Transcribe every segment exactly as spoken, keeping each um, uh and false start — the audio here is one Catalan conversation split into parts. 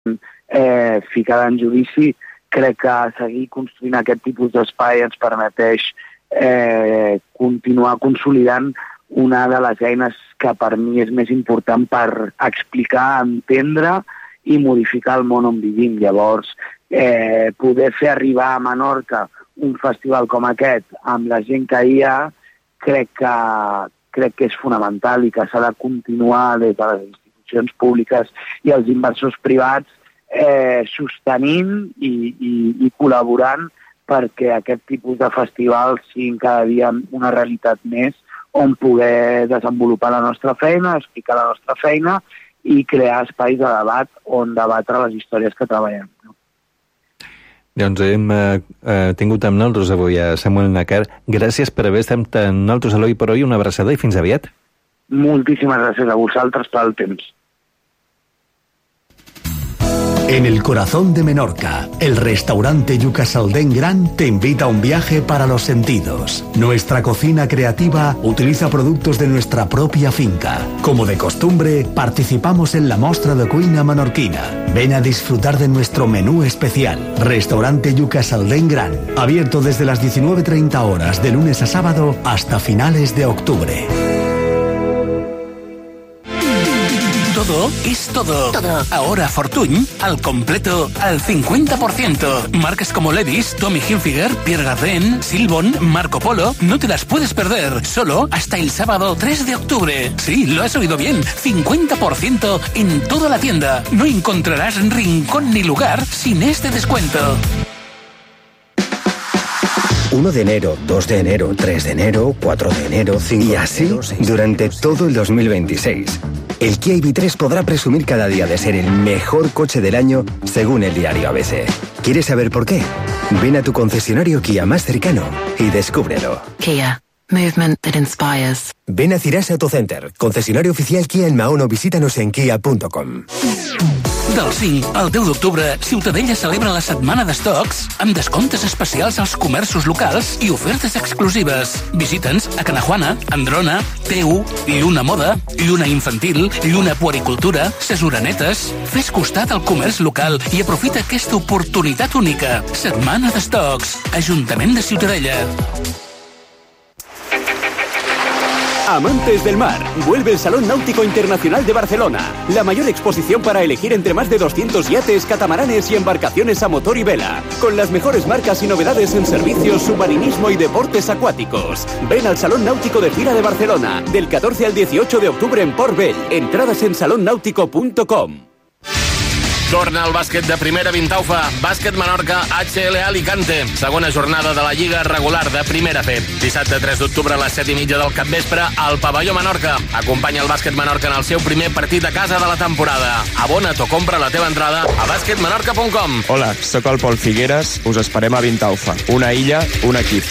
eh, ficada en judici. Crec que seguir construint aquest tipus d'espai ens permeteix eh, continuar consolidant una de les eines que per mi és més important per explicar, entendre i modificar el món on vivim. Llavors, eh, poder fer arribar a Menorca un festival com aquest amb la gent que hi ha, crec que, crec que és fonamental i que s'ha de continuar des de les institucions públiques i els inversors privats eh, sostenint i, i, i col·laborant perquè aquest tipus de festivals siguin cada dia una realitat més on poder desenvolupar la nostra feina, explicar la nostra feina i crear espais de debat on debatre les històries que treballem. No? Doncs hem eh, tingut amb nosaltres avui a Samuel Nacar. Gràcies per haver estat amb nosaltres a l'Oi per Oi. Una abraçada i fins aviat. Moltíssimes gràcies a vosaltres pel temps. En el corazón de Menorca, el restaurante Yuca Saldén Gran te invita a un viaje para los sentidos. Nuestra cocina creativa utiliza productos de nuestra propia finca. Como de costumbre, participamos en la mostra de cuina menorquina. Ven a disfrutar de nuestro menú especial. Restaurante Yuca Saldén Gran, abierto desde las diecinueve treinta horas de lunes a sábado hasta finales de octubre. Todo es todo. Todo. Ahora Fortuny, al completo, al cincuenta por ciento. Marcas como Levi's, Tommy Hilfiger, Pierre Cardin, Silbon, Marco Polo, no te las puedes perder. Solo hasta el sábado tres de octubre. Sí, lo has oído bien. cincuenta por ciento en toda la tienda. No encontrarás rincón ni lugar sin este descuento. uno de enero, dos de enero, tres de enero, cuatro de enero, cinco y así durante todo el dos mil veintiséis. El Kia I V tres podrá presumir cada día de ser el mejor coche del año según el diario A B C. ¿Quieres saber por qué? Ven a tu concesionario Kia más cercano y descúbrelo. Kia. Movement that inspires. Ven a Cirasa Autocenter, concesionario oficial Kia en Mahón o visítanos en kia punto com. Del cinc al deu d'octubre, Ciutadella celebra la setmana d'estocs amb descomptes especials als comerços locals i ofertes exclusives. Visita'ns a Canajuana, Androna, T u, Lluna Moda, Lluna Infantil, Lluna Puericultura, Ses Uranetes. Fes costat al comerç local i aprofita aquesta oportunitat única. Setmana d'estocs. Ajuntament de Ciutadella. Amantes del mar, vuelve el Salón Náutico Internacional de Barcelona. La mayor exposición para elegir entre más de doscientos yates, catamaranes y embarcaciones a motor y vela. Con las mejores marcas y novedades en servicios, submarinismo y deportes acuáticos. Ven al Salón Náutico de Gira de Barcelona, del catorce al dieciocho de octubre en Port Vell. Entradas en salon náutico punto com. Torna al bàsquet de primera Vintaufa. Bàsquet Menorca H L Alicante. Segona jornada de la Lliga regular de primera F. Dissabte tres d'octubre a les set i mitja del capvespre al Pavelló Menorca. Acompanya el bàsquet Menorca en el seu primer partit a casa de la temporada. Abona't o compra la teva entrada a bàsquet menorca punt com. Hola, sóc el Pol Figueres. Us esperem a Vintaufa. Una illa, un equip.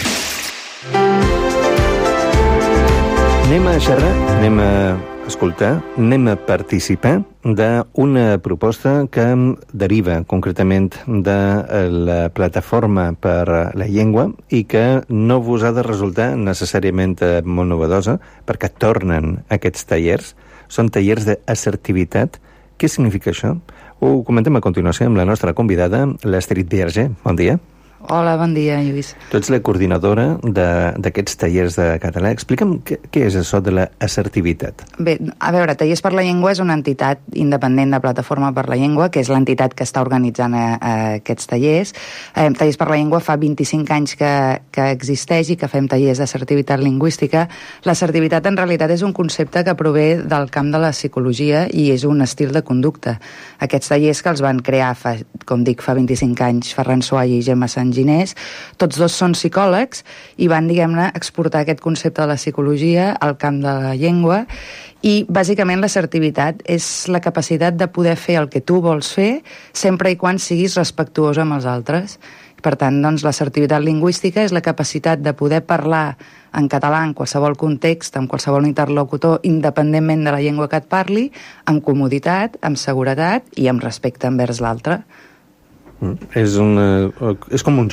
Anem a xerrar, anem a escoltar, anem a participar d'una proposta que deriva concretament de la Plataforma per la Llengua i que no vos ha de resultar necessàriament molt novedosa perquè tornen aquests tallers. Són tallers d'assertivitat. Què significa això? Ho comentem a continuació amb la nostra convidada, l'Astrid Vierge. Bon dia. Hola, bon dia, Lluís. Tu ets la coordinadora d'aquests tallers de català. Explica'm què, què és això de l'assertivitat. Bé, a veure, Tallers per la Llengua és una entitat independent de Plataforma per la Llengua, que és l'entitat que està organitzant a, a aquests tallers. Eh, Tallers per la Llengua fa vint-i-cinc anys que, que existeix i que fem tallers d'assertivitat lingüística. L'assertivitat en realitat és un concepte que prové del camp de la psicologia i és un estil de conducta. Aquests tallers que els van crear, fa, com dic, fa vint-i-cinc anys, Ferran Suai i Gemma Sant Ginés, tots dos són psicòlegs i van, diguem-ne, exportar aquest concepte de la psicologia al camp de la llengua i, bàsicament, l'assertivitat és la capacitat de poder fer el que tu vols fer sempre i quan siguis respectuós amb els altres. Per tant, doncs, l'assertivitat lingüística és la capacitat de poder parlar en català en qualsevol context, amb qualsevol interlocutor, independentment de la llengua que et parli, amb comoditat, amb seguretat i amb respecte envers l'altre. Mm. És, una, és com un joc.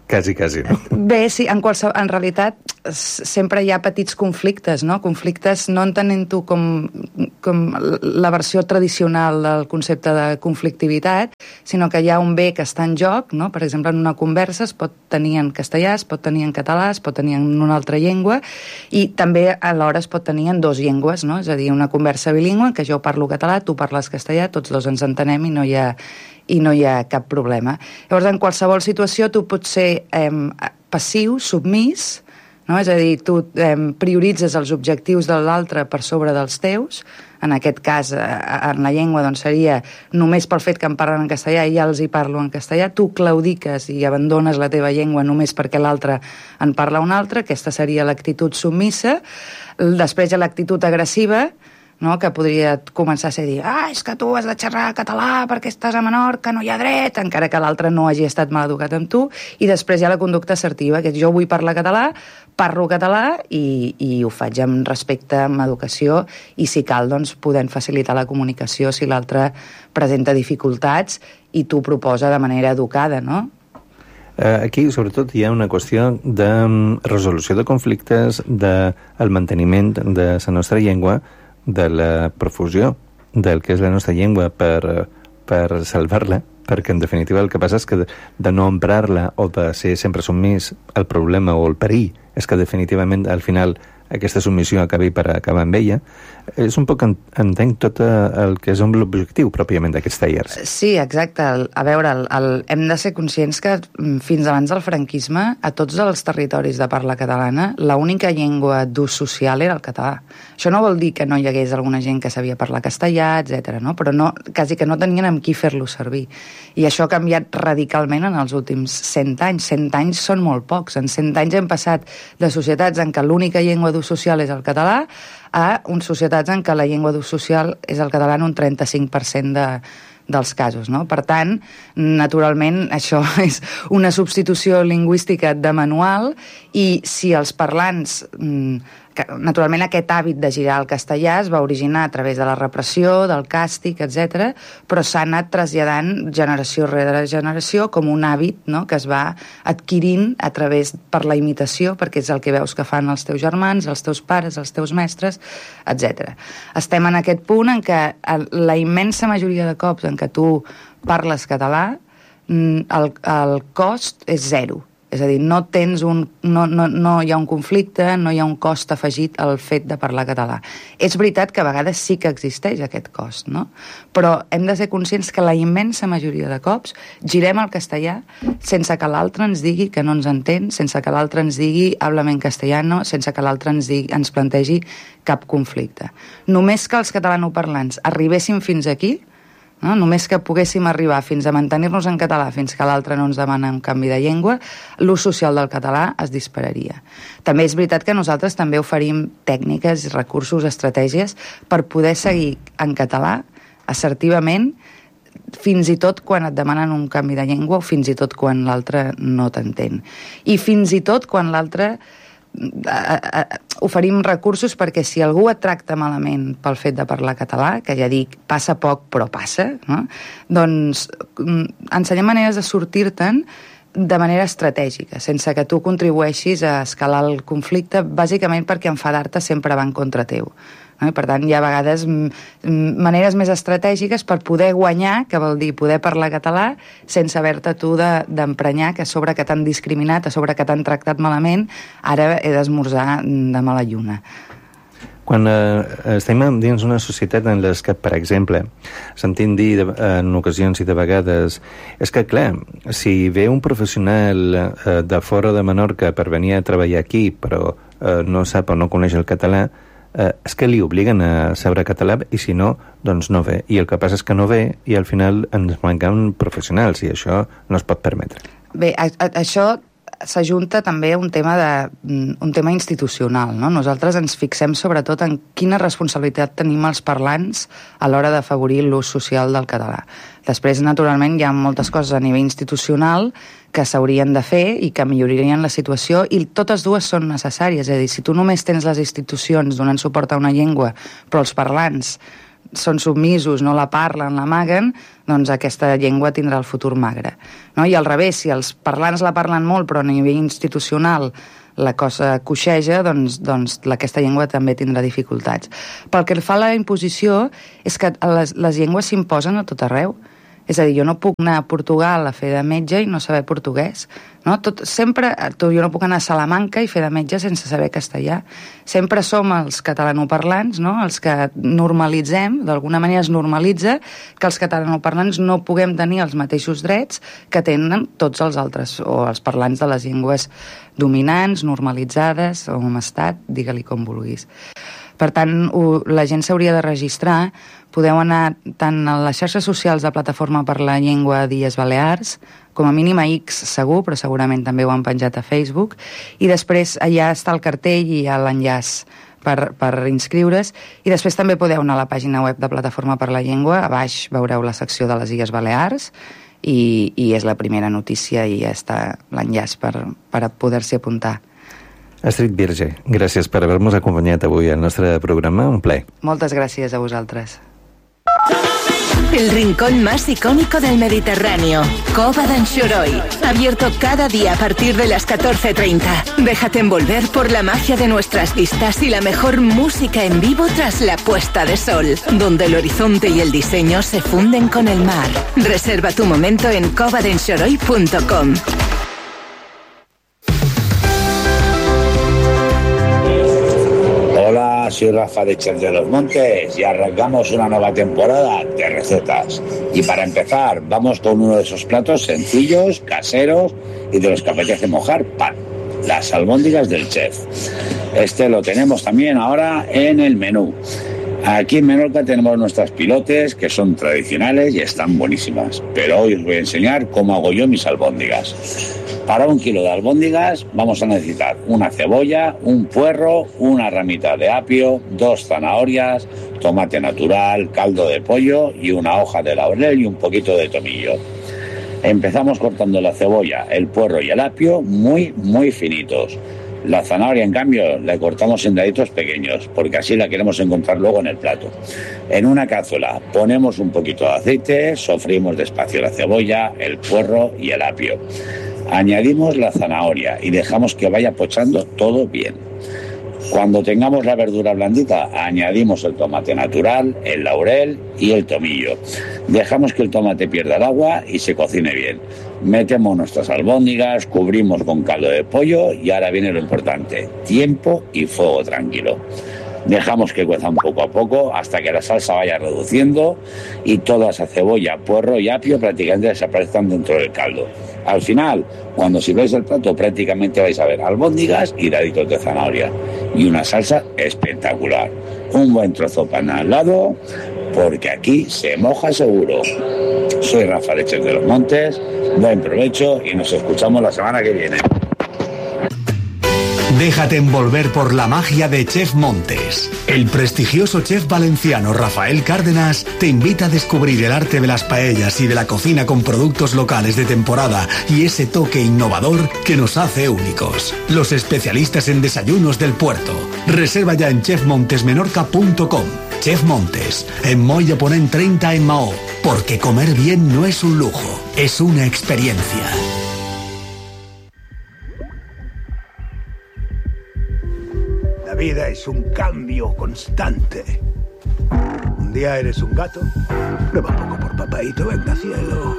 Quasi, quasi, no? Bé, sí, en, qualsevol, en realitat sempre hi ha petits conflictes, no? Conflictes no entenent-ho com, com la versió tradicional del concepte de conflictivitat, sinó que hi ha un bé que està en joc, no? Per exemple, en una conversa es pot tenir en castellà, es pot tenir en català, es pot tenir en una altra llengua, i també alhora es pot tenir en dues llengües, no? És a dir, una conversa bilingüe, que jo parlo català, tu parles castellà, tots dos ens entenem i no hi ha i no hi ha cap problema. Llavors, en qualsevol situació tu pots ser eh, passiu, submís, no? És a dir, tu eh, prioritzes els objectius de l'altre per sobre dels teus. En aquest cas, eh, en la llengua, doncs seria només pel fet que em parlen en castellà i ja els hi parlo en castellà, tu claudiques i abandones la teva llengua només perquè l'altre en parla un altre, aquesta seria l'actitud submissa. Després hi ha l'actitud agressiva, no? Que podria començar a ser dir ah, és que tu has de xerrar català perquè estàs a Menorca, no hi ha dret, encara que l'altre no hagi estat mal educat amb tu, i després hi ha la conducta assertiva, que jo vull parlar català, parlo català i, i ho faig amb respecte, amb educació, i si cal, doncs, podem facilitar la comunicació si l'altre presenta dificultats i tu proposa de manera educada, no? Aquí, sobretot, hi ha una qüestió de resolució de conflictes, del manteniment de la nostra llengua, de la profusió del que és la nostra llengua per, per salvar-la, perquè en definitiva el que passa és que de, de no emprar-la o de ser sempre submís, el problema o el perill és que definitivament al final aquesta submissió acabi per acabar amb ella. És un poc, entenc, tot el que és l'objectiu pròpiament d'aquests tallers. Sí, exacte. A veure, el, el, hem de ser conscients que fins abans del franquisme, a tots els territoris de parla catalana, l'única llengua d'ús social era el català. Això no vol dir que no hi hagués alguna gent que sabia parlar castellà, etcètera, no? Però no, quasi que no tenien amb qui fer-lo servir. I això ha canviat radicalment en els últims cent anys. Cent anys són molt pocs. En cent anys hem passat de societats en què l'única llengua d'ús social és el català a unes societats en què la llengua d'ús social és el català en un trenta-cinc per cent de, dels casos, no? Per tant, naturalment, això és una substitució lingüística de manual i si els parlants... Que, naturalment, aquest hàbit de girar al castellà es va originar a través de la repressió, del càstig, etcètera, però s'ha anat traslladant generació rere generació com un hàbit, no?, que es va adquirint a través per la imitació, perquè és el que veus que fan els teus germans, els teus pares, els teus mestres, etcètera. Estem en aquest punt en què la immensa majoria de cops en què tu parles català, el, el cost és zero. És a dir, no tens un, no, no, no hi ha un conflicte, no hi ha un cost afegit al fet de parlar català. És veritat que a vegades sí que existeix aquest cost, no? Però hem de ser conscients que la immensa majoria de cops girem al castellà sense que l'altre ens digui que no ens entén, sense que l'altre ens digui háblame en castellano, sense que l'altre ens, digui, ens plantegi cap conflicte. Només que els catalanoparlants arribessin fins aquí, no? Només que poguéssim arribar fins a mantenir-nos en català fins que l'altre no ens demana un canvi de llengua, l'ús social del català es dispararia. També és veritat que nosaltres també oferim tècniques, recursos, estratègies per poder seguir en català assertivament fins i tot quan et demanen un canvi de llengua o fins i tot quan l'altre no t'entén. I fins i tot quan l'altre oferim recursos perquè si algú et tracta malament pel fet de parlar català, que ja dic, passa poc però passa, no? Doncs ensenyem maneres de sortir-te'n de manera estratègica, sense que tu contribueixis a escalar el conflicte, bàsicament perquè enfadar-te sempre va en contra teu. No? I per tant, hi ha a vegades maneres més estratègiques per poder guanyar, que vol dir poder parlar català, sense haver-te tu d'emprenyar que a sobre que t'han discriminat, a sobre que t'han tractat malament, ara he d'esmorzar de mala lluna. Quan eh, estem dins una societat en les que, per exemple, sentim dir de, en ocasions i de vegades, és que, clar, si ve un professional eh, de fora de Menorca per venir a treballar aquí, però eh, no sap o no coneix el català, eh, és que li obliguen a saber català i si no, doncs no ve. I el que passa és que no ve i al final ens manquen professionals i això no es pot permetre. Bé, a, a, això s'ajunta també un tema, de, un tema institucional, no? Nosaltres ens fixem sobretot en quina responsabilitat tenim els parlants a l'hora d'afavorir l'ús social del català. Després, naturalment, hi ha moltes coses a nivell institucional que s'haurien de fer i que millorarien la situació i totes dues són necessàries. És a dir, si tu només tens les institucions donant suport a una llengua però els parlants són submisos, no la parlen, l'amaguen, doncs aquesta llengua tindrà el futur magre. No? I al revés, si els parlants la parlen molt, però a nivell institucional la cosa coixeja, doncs, doncs aquesta llengua també tindrà dificultats. Pel que fa a la imposició, és que les, les llengües s'imposen a tot arreu. És a dir, jo no puc anar a Portugal a fer de metge i no saber portuguès. No? Tot, sempre, jo no puc anar a Salamanca i fer de metge sense saber castellà. Sempre som els catalanoparlants, no? Els que normalitzem, d'alguna manera es normalitza que els catalanoparlants no puguem tenir els mateixos drets que tenen tots els altres, o els parlants de les llengües dominants, normalitzades, o amb estat, digue-li com vulguis. Per tant, la gent s'hauria de registrar. Podeu anar tant a les xarxes socials de Plataforma per la Llengua d'Illes Balears, com a mínim a X segur, però segurament també ho han penjat a Facebook, i després allà està el cartell i hi ha l'enllaç per, per inscriure's, i després també podeu anar a la pàgina web de Plataforma per la Llengua, a baix veureu la secció de les Illes Balears, i, i és la primera notícia i ja està l'enllaç per, per poder-s'hi apuntar. Astrid Virge, gràcies per haver-nos acompanyat avui al nostre programa. Un plaer. Moltes gràcies a vosaltres. El rincón más icónico del Mediterráneo, Cova d'Anxoroi. Abierto cada día a partir de las catorce treinta. Déjate envolver por la magia de nuestras vistas y la mejor música en vivo tras la puesta de sol, donde el horizonte y el diseño se funden con el mar. Reserva tu momento en cova d'anxoroi punto com. Hola, soy Rafa de Chef de los Montes y arrancamos una nueva temporada de recetas. Y para empezar, vamos con uno de esos platos sencillos, caseros y de los que apetece mojar pan. Las albóndigas del chef. Este lo tenemos también ahora en el menú. Aquí en Menorca tenemos nuestras pilotes, que son tradicionales y están buenísimas. Pero hoy os voy a enseñar cómo hago yo mis albóndigas. Para un kilo de albóndigas vamos a necesitar una cebolla, un puerro, una ramita de apio, dos zanahorias, tomate natural, caldo de pollo y una hoja de laurel y un poquito de tomillo. Empezamos cortando la cebolla, el puerro y el apio muy, muy finitos. La zanahoria, en cambio, la cortamos en daditos pequeños, porque así la queremos encontrar luego en el plato. En una cazuela ponemos un poquito de aceite, sofreímos despacio la cebolla, el puerro y el apio. Añadimos la zanahoria y dejamos que vaya pochando todo bien. Cuando tengamos la verdura blandita, añadimos el tomate natural, el laurel y el tomillo. Dejamos que el tomate pierda el agua y se cocine bien. Metemos nuestras albóndigas, cubrimos con caldo de pollo y ahora viene lo importante, tiempo y fuego tranquilo. Dejamos que cuezan poco a poco hasta que la salsa vaya reduciendo y toda esa cebolla, puerro y apio prácticamente desaparezcan dentro del caldo. Al final, cuando sirváis el plato, prácticamente vais a ver albóndigas y daditos de zanahoria. Y una salsa espectacular. Un buen trozo de pan al lado, porque aquí se moja seguro. Soy Rafa de Chef de los Montes, buen provecho y nos escuchamos la semana que viene. Déjate envolver por la magia de Chef Montes. El prestigioso chef valenciano Rafael Cárdenas te invita a descubrir el arte de las paellas y de la cocina con productos locales de temporada y ese toque innovador que nos hace únicos. Los especialistas en desayunos del puerto. Reserva ya en chef montes menorca punto com. Chef Montes, en Moll de Ponent treinta en Maó. Porque comer bien no es un lujo, es una experiencia. La vida es un cambio constante. Un día eres un gato, prueba un poco por papaíto, venga cielo.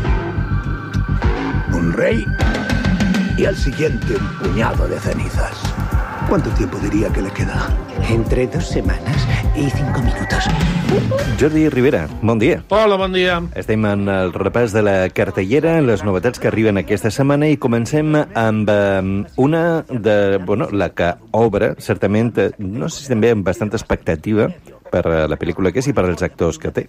Un rey y al siguiente un puñado de cenizas. ¿Cuánto tiempo diría que le queda? Entre dos semanas i cinc minutos. Jordi Rivera, bon dia. Hola, bon dia. Estem en el repàs de la cartellera, les novetats que arriben aquesta setmana i comencem amb um, una de, bueno, la que obre, certament, no sé si també amb bastanta expectativa per la pel·lícula que és i per als actors que té.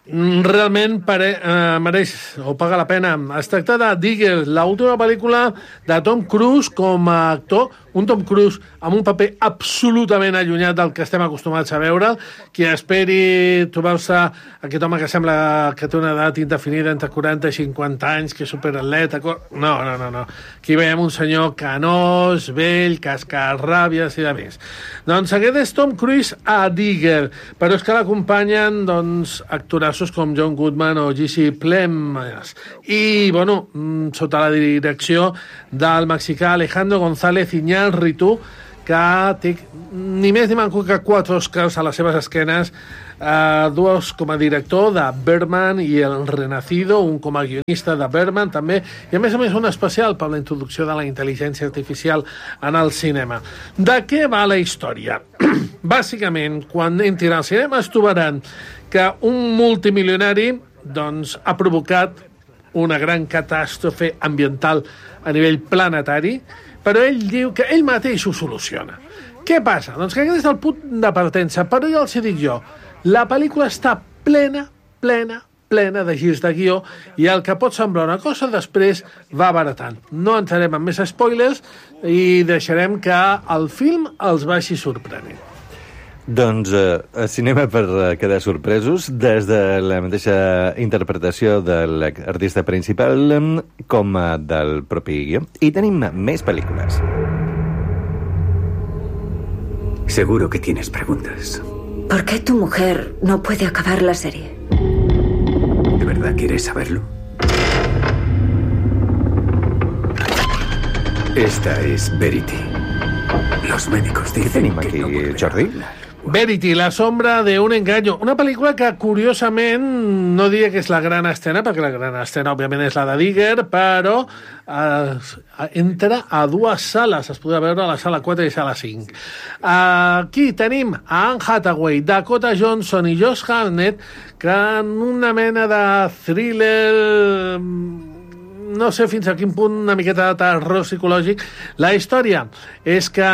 realment pare, eh, mereix o paga la pena. Es tracta de Digger, l'última pel·lícula de Tom Cruise com a actor, un Tom Cruise amb un paper absolutament allunyat del que estem acostumats a veure. Qui esperi trobar-se aquest home que sembla que té una edat indefinida entre quaranta i cinquanta anys, que és superatleta... No, no, no, no. Aquí veiem un senyor canós, vell, cascarràbies i de més. Doncs aquest és Tom Cruise a Digger, però és que l'acompanyen doncs, actorassos com John Goodman o Jesse Plemons. I, bueno, sota la direcció del mexicà Alejandro González Iñárritu, que té ni més ni manco que quatre Oscars a les seves esquenes, eh, dos com a director de Birdman i El Renacido, un com a guionista de Birdman també, i a més a més un especial per la introducció de la intel·ligència artificial en el cinema. De què va la història? Bàsicament, quan entrin al cinema es trobaran que un multimilionari doncs, ha provocat una gran catàstrofe ambiental a nivell planetari, però ell diu que ell mateix ho soluciona. Què passa? Doncs que aquest és el punt de partença, però jo els dic jo, la pel·lícula està plena, plena, plena de girs de guió, i el que pot semblar una cosa després va baratant. No entrarem en més spoilers i deixarem que el film els vagi sorprenent. Doncs eh, cinema per eh, quedar sorpresos, des de la mateixa interpretació de l'artista principal com eh, del propi guió. I tenim més pel·lícules. Seguro que tienes preguntas. ¿Por qué tu mujer no puede acabar la serie? ¿De verdad quieres saberlo? Esta es Verity. Los médicos dicen que aquí, no volverá Jordi? a hablar. Verity, la sombra de un engaño. Una pel·lícula que, curiosament, no diria que és la gran escena, perquè la gran escena, òbviament, és la de Digger, però eh, entra a dues sales. Es podrà veure a la sala quatre i sala cinc. Aquí tenim a Anne Hathaway, Dakota Johnson i Josh Hartnett, que en una mena de thriller... no sé fins a quin punt, una miqueta de terror psicològic. La història és que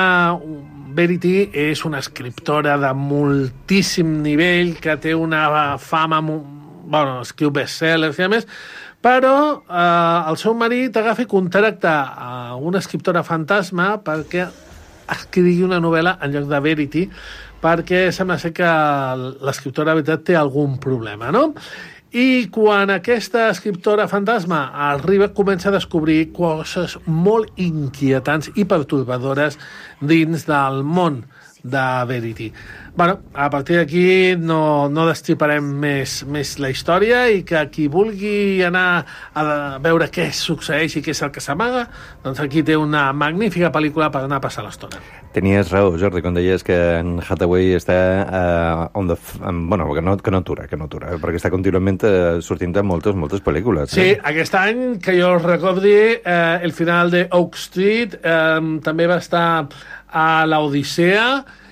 Verity és una escriptora de moltíssim nivell, que té una fama, bueno, escriu bestsellers i a més, però eh, el seu marit agafa i contracta a una escriptora fantasma perquè escrigui una novel·la en lloc de Verity, perquè sembla ser que l'escriptora, de veritat, té algun problema, no? I quan aquesta escriptora fantasma arriba, comença a descobrir coses molt inquietants i pertorbadores dins del món de Verity. Bueno, a partir d'aquí no, no destriparem més, més la història, i que qui vulgui anar a veure què succeeix i què és el que s'amaga, doncs aquí té una magnífica pel·lícula per anar a passar l'estona. Tenies raó, Jordi, quan deies que en Hathaway està uh, on the f um, bueno, que no, que no atura, que no atura, perquè està contínuament uh, sortint de moltes, moltes pel·lícules. Sí, eh? Aquest any, que jo recordi, eh, el final de Oak Street eh, també va estar a l'Odissea,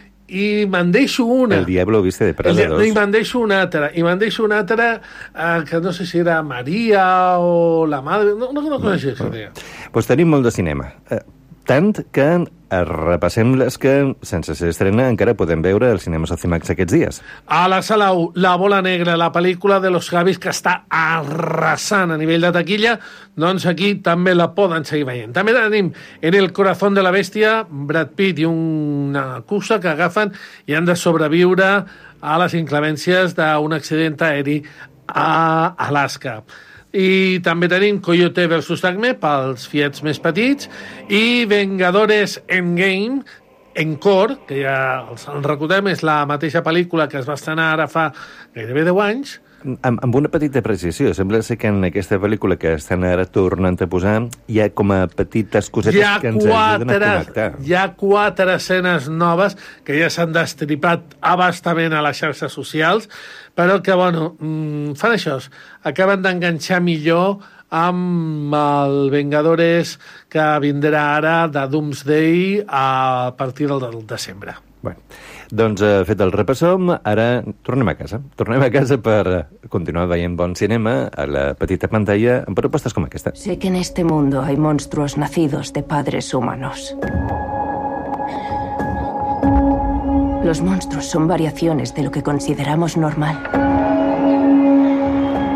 i me'n deixo una. El Diablo viste de Prada dos. I me'n deixo una altra. I me'n deixo una altra eh, que no sé si era Maria o la Madre... No, no, no coneixes. Doncs pues tenim molt de cinema. Eh, tant que repassem les que, sense ser estrena, encara podem veure al cinema Socimax aquests dies. A la sala u, La bola negra, la pel·lícula de los Javis, que està arrasant a nivell de taquilla, doncs aquí també la poden seguir veient. També tenim En el corazón de la bestia, Brad Pitt i una cursa que agafen i han de sobreviure a les inclemències d'un accident aeri a Alaska. I també tenim Coyote versus Acme pels fiets més petits, i Vengadores Endgame, Encore, que ja els recordem, és la mateixa pel·lícula que es va estrenar ara fa gairebé deu anys. Amb, amb una petita precisió, sembla ser que en aquesta pel·lícula que estan ara tornant a posar hi ha com a petites cosetes que ens quatre, ajuden a connectar. Hi ha quatre escenes noves que ja s'han destripat abastament a les xarxes socials, però que, bueno, fan això, acaben d'enganxar millor amb el Vengadores que vindrà ara de Doomsday a partir del desembre. Bueno, doncs eh, fet el repassó, ara tornem a casa. Tornem a casa per continuar veient bon cinema a la petita pantalla amb propostes com aquesta. Sé que en este mundo hay monstruos nacidos de padres humanos. Los monstruos son variaciones de lo que consideramos normal.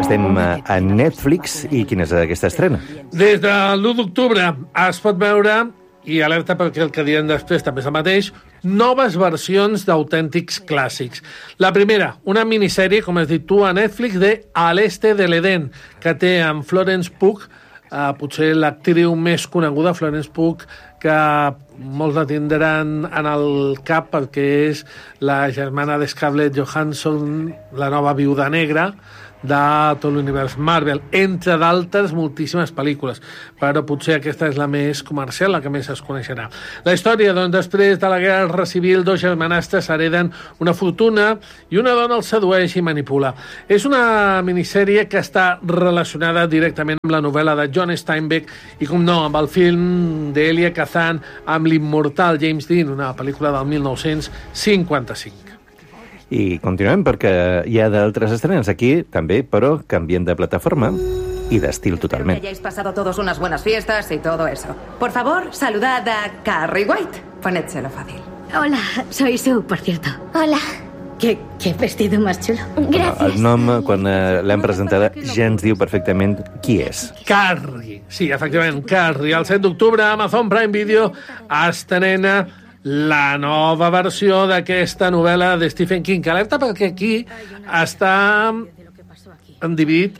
Estem a Netflix i quina és aquesta estrena? Des de l'u d'octubre es pot veure, i alerta perquè el que diem després també és el mateix, noves versions d'autèntics clàssics. La primera, una minissèrie, com has dit tu, a Netflix, de A l'Este de l'Eden, que té en Florence Pugh, eh, potser l'actriu més coneguda, Florence Pugh, que molts la tindran en el cap perquè és la germana de Scarlett Johansson, la nova viuda negra, de tot l'univers Marvel, entre d'altres moltíssimes pel·lícules, però potser aquesta és la més comercial, la que més es coneixerà. La història, doncs, després de la Guerra Civil, dos germanastres hereden una fortuna i una dona els sedueix i manipula. És una minissèrie que està relacionada directament amb la novel·la de John Steinbeck i, com no, amb el film d'Elia Kazan amb l'immortal James Dean, una pel·lícula del mil nou-cents cinquanta-cinc. I continuem perquè hi ha d'altres estrenes aquí, també, però canviem de plataforma y de estilo totalmente. Que hayáis pasado todos unas buenas fiestas y todo eso. Por favor, saludad a Carrie White. Ponédselo fácil. Hola, soy Sue, por cierto. Hola. ¿Qué, qué vestido más chulo. Gràcies. El nom, quan eh, l'hem presentada, ja ens diu perfectament qui és. Carrie. Sí, efectivament, Carrie. El set d'octubre, Amazon Prime Video estrena la nova versió d'aquesta novel·la de Stephen King. Alerta perquè aquí està dividit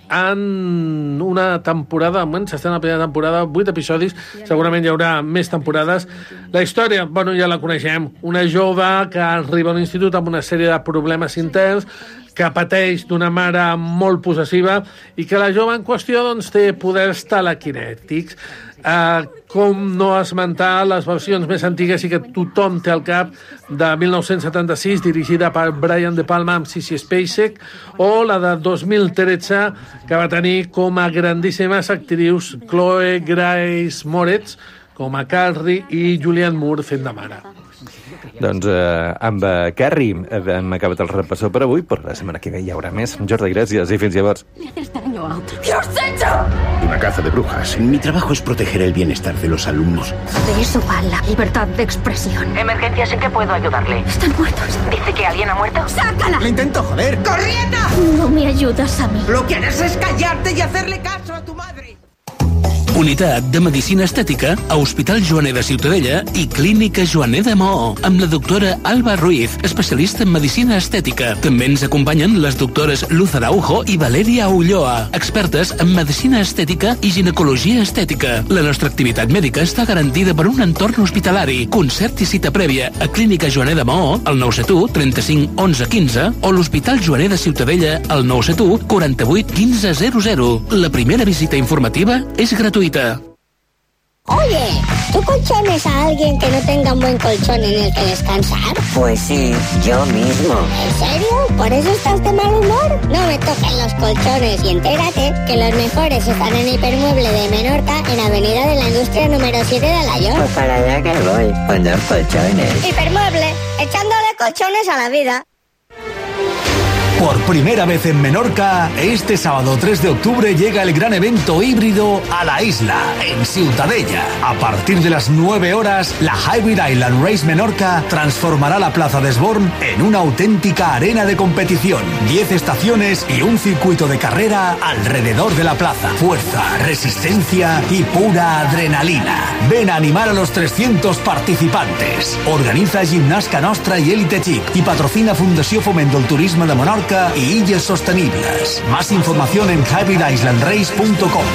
en una temporada, bueno, s'està en la primera temporada, vuit episodis, segurament hi haurà més temporades. La història, bueno, ja la coneixem, una jove que arriba a un institut amb una sèrie de problemes interns, que pateix d'una mare molt possessiva i que la jove en qüestió doncs, té poders telequinètics. Uh, com no esmentar les versions més antigues i que tothom té al cap, de mil nou-cents setanta-sis, dirigida per Brian De Palma amb Sissy Spacek, o la de dos mil tretze, que va tenir com a grandíssimes actrius Chloe Grace Moretz com a Carrie i Julianne Moore fent de mare. Doncs eh, amb uh, Carrie hem acabat el repassó per avui, però la setmana que ve hi haurà més. Jordi, gràcies i fins llavors. Le haces daño a otro. ¿Qué has hecho? Una caza de brujas. Mi trabajo es proteger el bienestar de los alumnos. De eso va la libertad de expresión. Emergencias, ¿en qué puedo ayudarle? Están muertos. ¿Dice que alguien ha muerto? ¡Sácala! Le intento joder. ¡Corriendo! No me ayudas a mí. Lo que harás es callarte y hacerle caso a tu madre. Unitat de Medicina Estètica a Hospital Joaner de Ciutadella i Clínica Joaner de Maó, amb la doctora Alba Ruiz, especialista en Medicina Estètica. També ens acompanyen les doctores Luz Araujo i Valeria Ulloa, expertes en Medicina Estètica i Ginecologia Estètica. La nostra activitat mèdica està garantida per un entorn hospitalari. Concert i cita prèvia a Clínica Joaner de Maó, al nou set u, trenta-cinc, onze, quinze, o l'Hospital Joaner de Ciutadella, al nou set u, quaranta-vuit, quinze, zero zero. La primera visita informativa és gratuïta. Oye, ¿tú colchones a alguien que no tenga un buen colchón en el que descansar? Pues sí, yo mismo. ¿En serio? ¿Por eso estás de mal humor? No me toquen los colchones y entérate que los mejores están en Hipermueble de Menorca, en Avenida de la Industria número siete de Alayón. Pues para allá que voy, poner colchones. Hipermueble, echándole colchones a la vida. Por primera vez en Menorca, este sábado tres de octubre llega el gran evento híbrido a la isla, en Ciutadella. A partir de las nueve horas, la Hybrid Island Race Menorca transformará la Plaza de Esborn en una auténtica arena de competición. Diez estaciones y un circuito de carrera alrededor de la plaza. Fuerza, resistencia y pura adrenalina. Ven a animar a los trescientos participantes. Organiza Gimnasca Nostra y Elite Chic y patrocina Fundació Foment del Turisme de Menorca y Illes Sostenibles. Más información en hybrid island race punto com.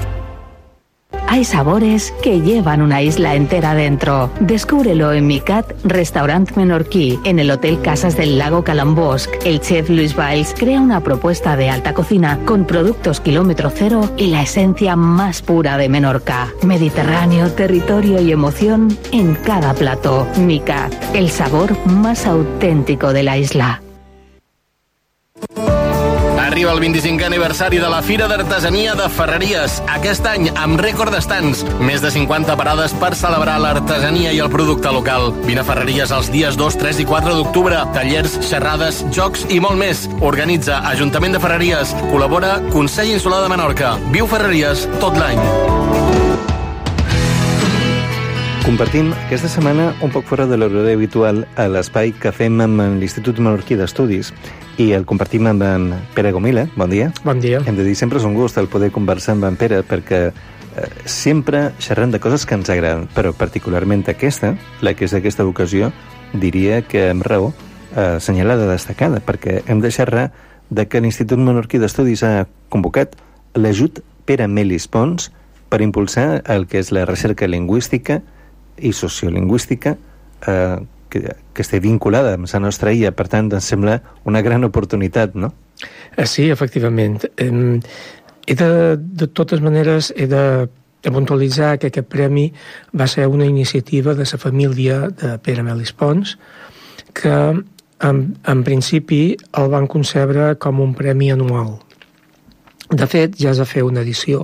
Hay sabores que llevan una isla entera dentro. Descúbrelo en Micat, restaurant menorquí, en el Hotel Casas del Lago Calambosc. El chef Luis Valls crea una propuesta de alta cocina con productos kilómetro cero y la esencia más pura de Menorca. Mediterráneo, territorio y emoción en cada plato. Micat, el sabor más auténtico de la isla. Arriba el vint-i-cinquè aniversari de la Fira d'Artesania de Ferreries. Aquest any, amb rècord d'estants. Més de cinquanta parades per celebrar l'artesania i el producte local. Vine a Ferreries els dies dos, tres i quatre d'octubre. Tallers, xerrades, jocs i molt més. Organitza Ajuntament de Ferreries. Col·labora Consell Insular de Menorca. Viu Ferreries tot l'any. Compartim aquesta setmana, un poc fora de l'horari habitual, a l'espai que fem amb l'Institut Menorquí d'Estudis, i el compartim amb en Pere Gomila. Bon dia. Bon dia. Hem de dir, sempre és un gust el poder conversar amb en Pere, perquè eh, sempre xerrem de coses que ens agraden, però particularment aquesta, la que és aquesta ocasió, diria que amb raó eh, assenyalada destacada, perquè hem de xerrar de que l'Institut Menorquí d'Estudis ha convocat l'ajut Pere Melis Pons per impulsar el que és la recerca lingüística i sociolingüística eh, que, que esté vinculada amb la nostra illa. Per tant, ens sembla una gran oportunitat, no? Sí, efectivament. Eh, he de, de totes maneres, he de, de puntualitzar que aquest premi va ser una iniciativa de la família de Pere Melis Pons, que en, en principi el van concebre com un premi anual. De fet, ja es va fer una edició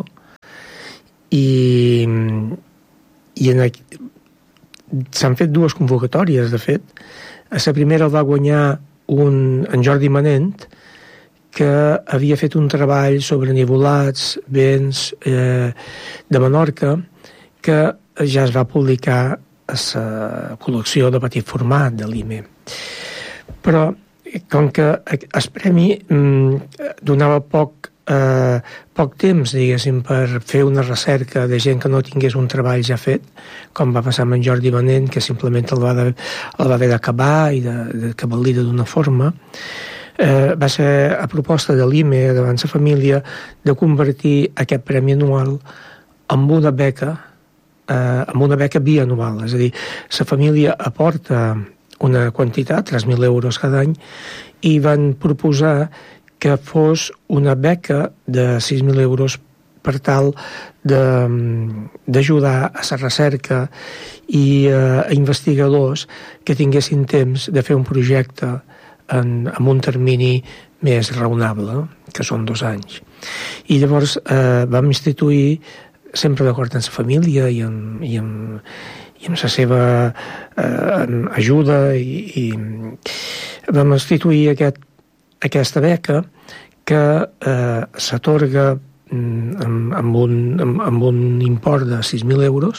i, i en aquí, s'han fet dues convocatòries, de fet. A la primera el va guanyar un, en Jordi Manent, que havia fet un treball sobre nivolats, vents eh, de Menorca, que ja es va publicar a la col·lecció de petit format de l'I M E. Però, com que el premi mm, donava poc, eh, poc temps, diguéssim, per fer una recerca de gent que no tingués un treball ja fet, com va passar amb en Jordi Manent, que simplement el va, de, el va haver d'acabar i de, de que valida d'una forma, eh, va ser a proposta de l'I M E, davant la família, de convertir aquest premi anual en una beca, eh, en una beca bianual. És a dir, la família aporta una quantitat, tres mil euros cada any, i van proposar que fos una beca de sis mil euros per tal d'ajudar a la recerca i a investigadors que tinguessin temps de fer un projecte en, en un termini més raonable, que són dos anys. I llavors eh, vam instituir, sempre d'acord amb la família i amb, i amb, i amb la seva eh, ajuda, i, i vam instituir aquest, aquesta beca que eh, s'atorga amb, amb, un, amb, amb un import de sis mil euros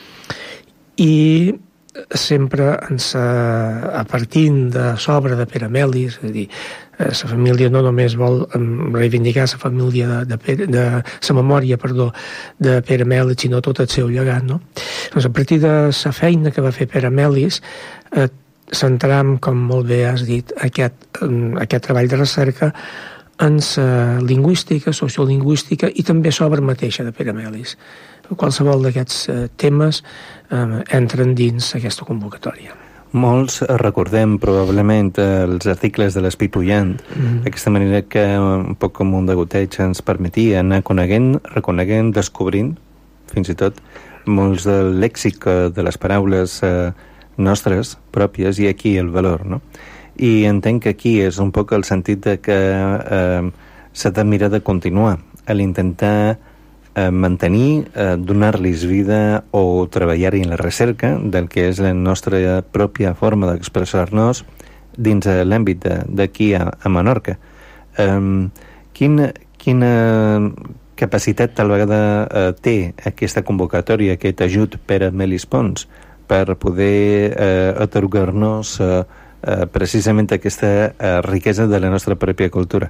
i sempre ens, a partir de l'obra de Pere Melis, és a dir, la família no només vol reivindicar la família de, de, Pere, de la memòria, perdó, de Pere Melis, sinó tot el seu llegat, no? Doncs a partir de la feina que va fer Pere Melis, eh, centram, com molt bé has dit, aquest, aquest treball de recerca en la lingüística, sociolingüística i també l'obra mateixa de Pere Melis. Qualsevol d'aquests eh, temes eh, entren dins aquesta convocatòria. Molts recordem probablement els articles de l'Espipullant, mm-hmm. d'aquesta manera que un poc com un degoteig ens permetia anar coneguent, reconeguent, descobrint, fins i tot, molts del lèxic de les paraules eh, nostres, pròpies, i aquí el valor, no? I entenc que aquí és un poc el sentit de que eh, s'ha de mirar de continuar, a l'intentar eh, mantenir, eh, donar-los vida o treballar-hi en la recerca del que és la nostra pròpia forma d'expressar-nos dins l'àmbit d'aquí a, a Menorca. Eh, quina, quina capacitat tal vegada eh, té aquesta convocatòria, aquest ajut Pere Melis Pons, per poder eh, atorgar-nos eh, eh, precisament aquesta eh, riquesa de la nostra pròpia cultura?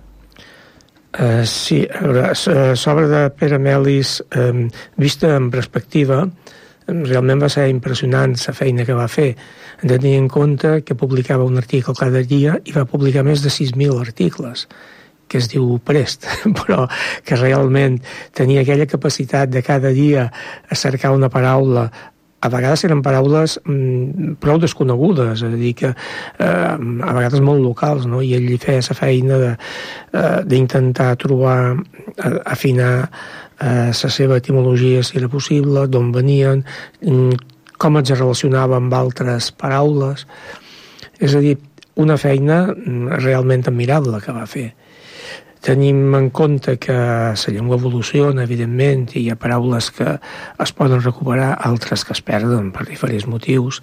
Uh, sí, l'obra de Pere Melis, um, vista en perspectiva, realment va ser impressionant la feina que va fer. Hem de tenir en compte que publicava un article cada dia i va publicar més de sis mil articles, que es diu prest, però que realment tenia aquella capacitat de cada dia a cercar una paraula. A vegades eren paraules mm, prou desconegudes, és a dir, que eh, a vegades molt locals, no? I ell hi feia la feina d'intentar eh, trobar, eh, afinar eh, la seva etimologia, si era possible, d'on venien, mm, com es relacionava amb altres paraules. És a dir, una feina realment admirable que va fer. Tenim en compte que la llengua evoluciona, evidentment, i hi ha paraules que es poden recuperar, altres que es perden per diferents motius.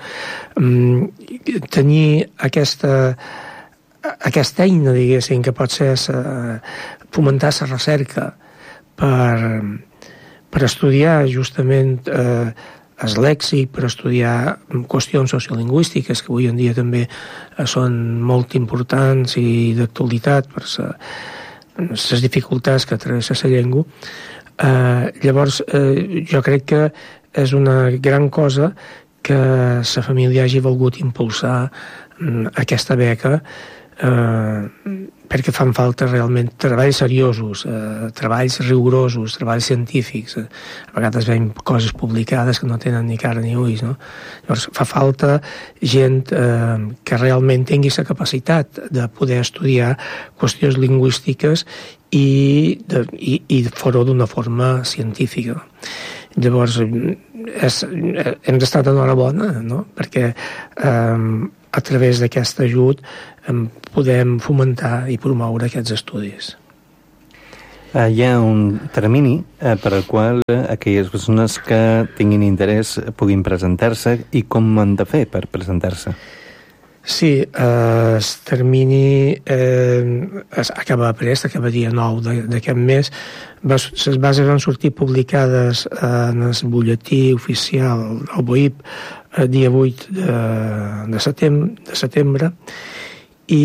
Tenir aquesta, aquesta eina, diguéssim, que pot ser fomentar la recerca per, per estudiar justament eh, el lèxic, per estudiar qüestions sociolingüístiques, que avui en dia també són molt importants i d'actualitat per les dificultats que travessa la llengua. Eh, llavors, eh, jo crec que és una gran cosa que la família hagi volgut impulsar aquesta beca, eh, perquè fan falta realment treballs seriosos, eh, treballs rigorosos, treballs científics. Eh, a vegades veiem coses publicades que no tenen ni cara ni ulls, no? Llavors fa falta gent eh, que realment tingui la capacitat de poder estudiar qüestions lingüístiques i, de, i, i fer-ho d'una forma científica. Llavors, és, hem d'estar d'enhorabona, no? Perquè eh, a través d'aquest ajut eh, podem fomentar i promoure aquests estudis. Uh, hi ha un termini uh, per al qual uh, aquelles persones que tinguin interès puguin presentar-se, i com han de fer per presentar-se? Sí, eh, el termini eh, acaba prest, acaba dia nou d'aquest mes. Les bases van sortir publicades en el butlletí oficial, el B O I P, el dia vuit de, de, setembre, de setembre, i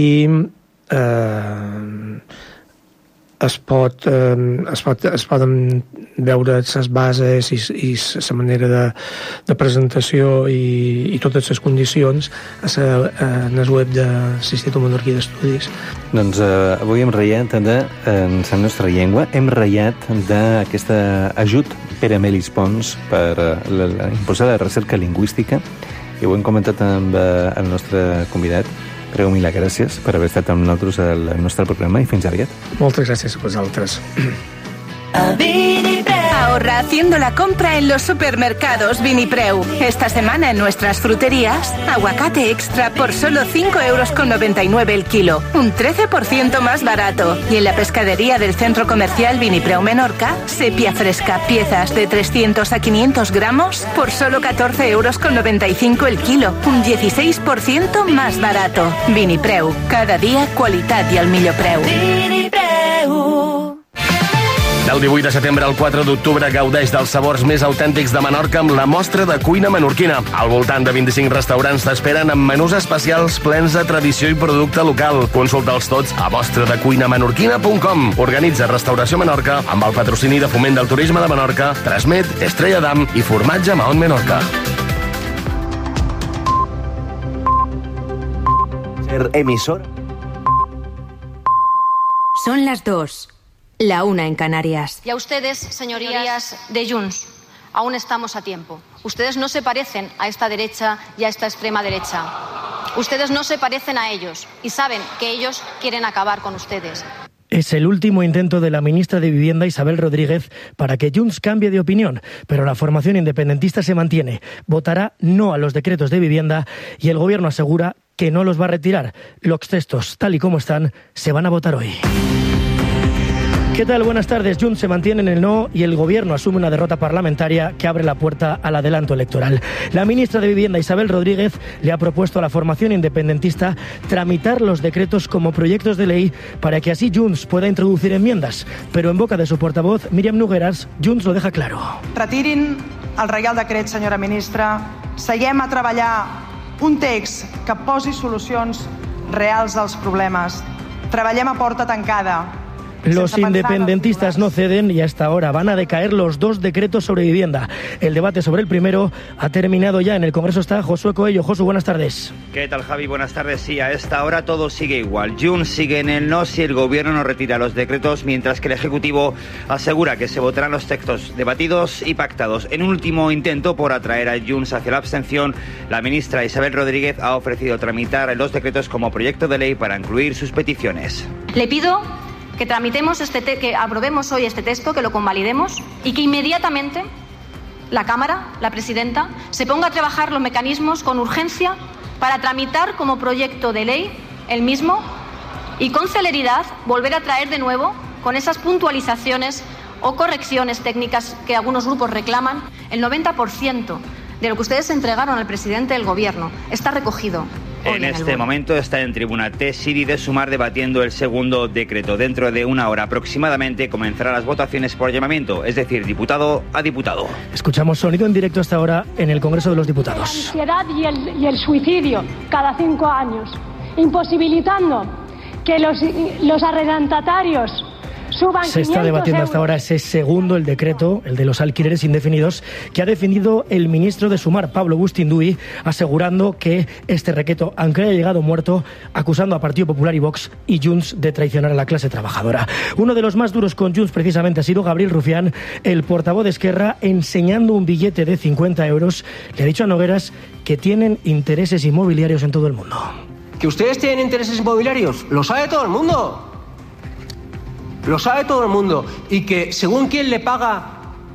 eh, es, pot, eh, es, pot, es poden veure les bases i, i la manera de, de presentació i, i totes les condicions a la, en el web de l'Institut Menorquí d'Estudis. Doncs eh, avui hem reiat de, en la nostra llengua, hem reiat d'aquest ajut per a Melis Pons per la, la, impulsar la recerca lingüística, i ho hem comentat amb eh, el nostre convidat. Preu mil gràcies per haver estat amb nosaltres al nostre programa, i fins aviat. Moltes gràcies a vosaltres. Ahorra haciendo la compra en los supermercados Vinipreu. Esta semana en nuestras fruterías, aguacate extra por solo cinco euros con noventa y nueve el kilo, un trece por ciento más barato. Y en la pescadería del centro comercial Vinipreu Menorca, sepia fresca, piezas de trescientos a quinientos gramos por solo catorce euros con noventa y cinco el kilo, un dieciséis por ciento más barato. Vinipreu, cada día qualitat i al millor preu. Vinipreu. Del divuit de setembre al quatre d'octubre gaudeix dels sabors més autèntics de Menorca amb la mostra de cuina menorquina. Al voltant de vint-i-cinc restaurants t'esperen amb menús especials plens de tradició i producte local. Consulta'ls tots a mostra de cuina menorquina punt com. Organitza Restauració Menorca amb el patrocini de Foment del Turisme de Menorca, Transmet, Estrella d'Am i Formatge Mahón Menorca. Ser emisor. Son las dos. La una en Canarias. Y a ustedes, señorías de Junts, aún estamos a tiempo. Ustedes no se parecen a esta derecha y a esta extrema derecha. Ustedes no se parecen a ellos y saben que ellos quieren acabar con ustedes. Es el último intento de la ministra de Vivienda, Isabel Rodríguez, para que Junts cambie de opinión, pero la formación independentista se mantiene. Votará no a los decretos de vivienda y el gobierno asegura que no los va a retirar. Los textos, tal y como están, se van a votar hoy. ¿Qué tal? Buenas tardes. Junts se mantiene en el no y el gobierno asume una derrota parlamentaria que abre la puerta al adelanto electoral. La ministra de Vivienda, Isabel Rodríguez, le ha propuesto a la formación independentista tramitar los decretos como proyectos de ley para que así Junts pueda introducir enmiendas. Pero en boca de su portavoz, Míriam Nogueras, Junts lo deja claro. Retirin el Reial Decret, senyora ministra. Seguem a treballar un text que posi solucions reals als problemes. Treballem a porta tancada. Los independentistas no ceden y hasta ahora van a decaer los dos decretos sobre vivienda. El debate sobre el primero ha terminado ya. En el Congreso está Josué Coello. Josu, buenas tardes. ¿Qué tal, Javi? Buenas tardes. Sí, a esta hora todo sigue igual. Junts sigue en el no si el gobierno no retira los decretos, mientras que el Ejecutivo asegura que se votarán los textos debatidos y pactados. En un último intento por atraer a Junts hacia la abstención, la ministra Isabel Rodríguez ha ofrecido tramitar los decretos como proyecto de ley para incluir sus peticiones. Le pido que tramitemos este te que aprobemos hoy este texto, que lo convalidemos y que inmediatamente la Cámara, la presidenta, se ponga a trabajar los mecanismos con urgencia para tramitar como proyecto de ley el mismo y con celeridad volver a traer de nuevo con esas puntualizaciones o correcciones técnicas que algunos grupos reclaman. El noventa por ciento de lo que ustedes entregaron al presidente del Gobierno está recogido En este en momento está en tribuna Tessiri de Sumar debatiendo el segundo decreto. Dentro de una hora aproximadamente comenzarán las votaciones por llamamiento, es decir, diputado a diputado. Escuchamos sonido en directo hasta ahora en el Congreso de los Diputados. La ansiedad y el, y el suicidio cada cinco años, imposibilitando que los, los arrendatarios suban Se está debatiendo hasta ahora ese segundo, el decreto, el de los alquileres indefinidos, que ha defendido el ministro de Sumar, Pablo Bustinduy, asegurando que este decreto, aunque haya llegado muerto, acusando a Partido Popular y Vox y Junts de traicionar a la clase trabajadora. Uno de los más duros con Junts precisamente ha sido Gabriel Rufián, el portavoz de Esquerra, enseñando un billete de cincuenta euros. Le ha dicho a Nogueras que tienen intereses inmobiliarios en todo el mundo. ¿Que ustedes tienen intereses inmobiliarios? Lo sabe todo el mundo. Lo sabe todo el mundo. Y que según quién le paga,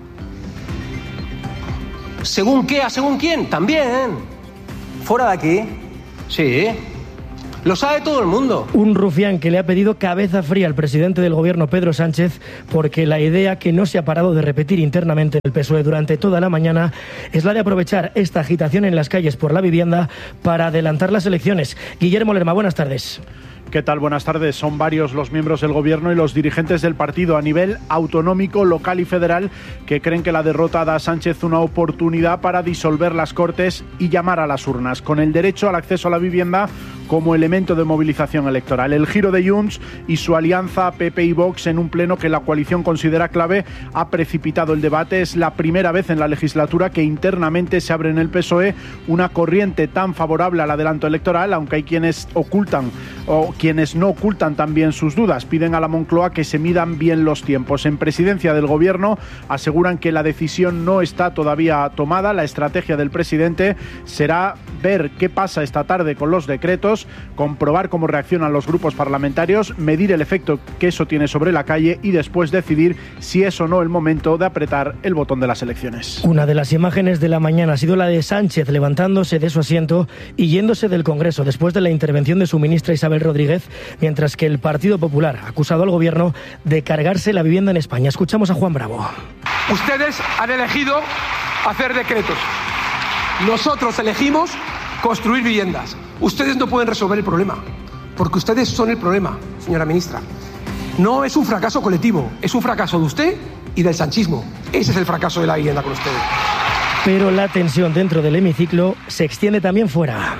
según qué, a según quién, también. Fuera de aquí. Sí. Lo sabe todo el mundo. Un Rufián que le ha pedido cabeza fría al presidente del gobierno, Pedro Sánchez, porque la idea que no se ha parado de repetir internamente el P S O E durante toda la mañana es la de aprovechar esta agitación en las calles por la vivienda para adelantar las elecciones. Guillermo Lerma, buenas tardes. ¿Qué tal? Buenas tardes. Son varios los miembros del Gobierno y los dirigentes del partido a nivel autonómico, local y federal que creen que la derrota da a Sánchez una oportunidad para disolver las Cortes y llamar a las urnas, con el derecho al acceso a la vivienda como elemento de movilización electoral. El giro de Junts y su alianza P P y Vox en un pleno que la coalición considera clave ha precipitado el debate. Es la primera vez en la legislatura que internamente se abre en el P S O E una corriente tan favorable al adelanto electoral, aunque hay quienes ocultan o quienes no ocultan también sus dudas. Piden a la Moncloa que se midan bien los tiempos. En presidencia del Gobierno aseguran que la decisión no está todavía tomada. La estrategia del presidente será ver qué pasa esta tarde con los decretos, comprobar cómo reaccionan los grupos parlamentarios, medir el efecto que eso tiene sobre la calle y después decidir si es o no el momento de apretar el botón de las elecciones. Una de las imágenes de la mañana ha sido la de Sánchez levantándose de su asiento y yéndose del Congreso después de la intervención de su ministra Isabel Rodríguez, mientras que el Partido Popular ha acusado al Gobierno de cargarse la vivienda en España. Escuchamos a Juan Bravo. Ustedes han elegido hacer decretos. Nosotros elegimos construir viviendas. Ustedes no pueden resolver el problema, porque ustedes son el problema, señora ministra. No es un fracaso colectivo, es un fracaso de usted y del sanchismo. Ese es el fracaso de la vivienda con ustedes. Pero la tensión dentro del hemiciclo se extiende también fuera.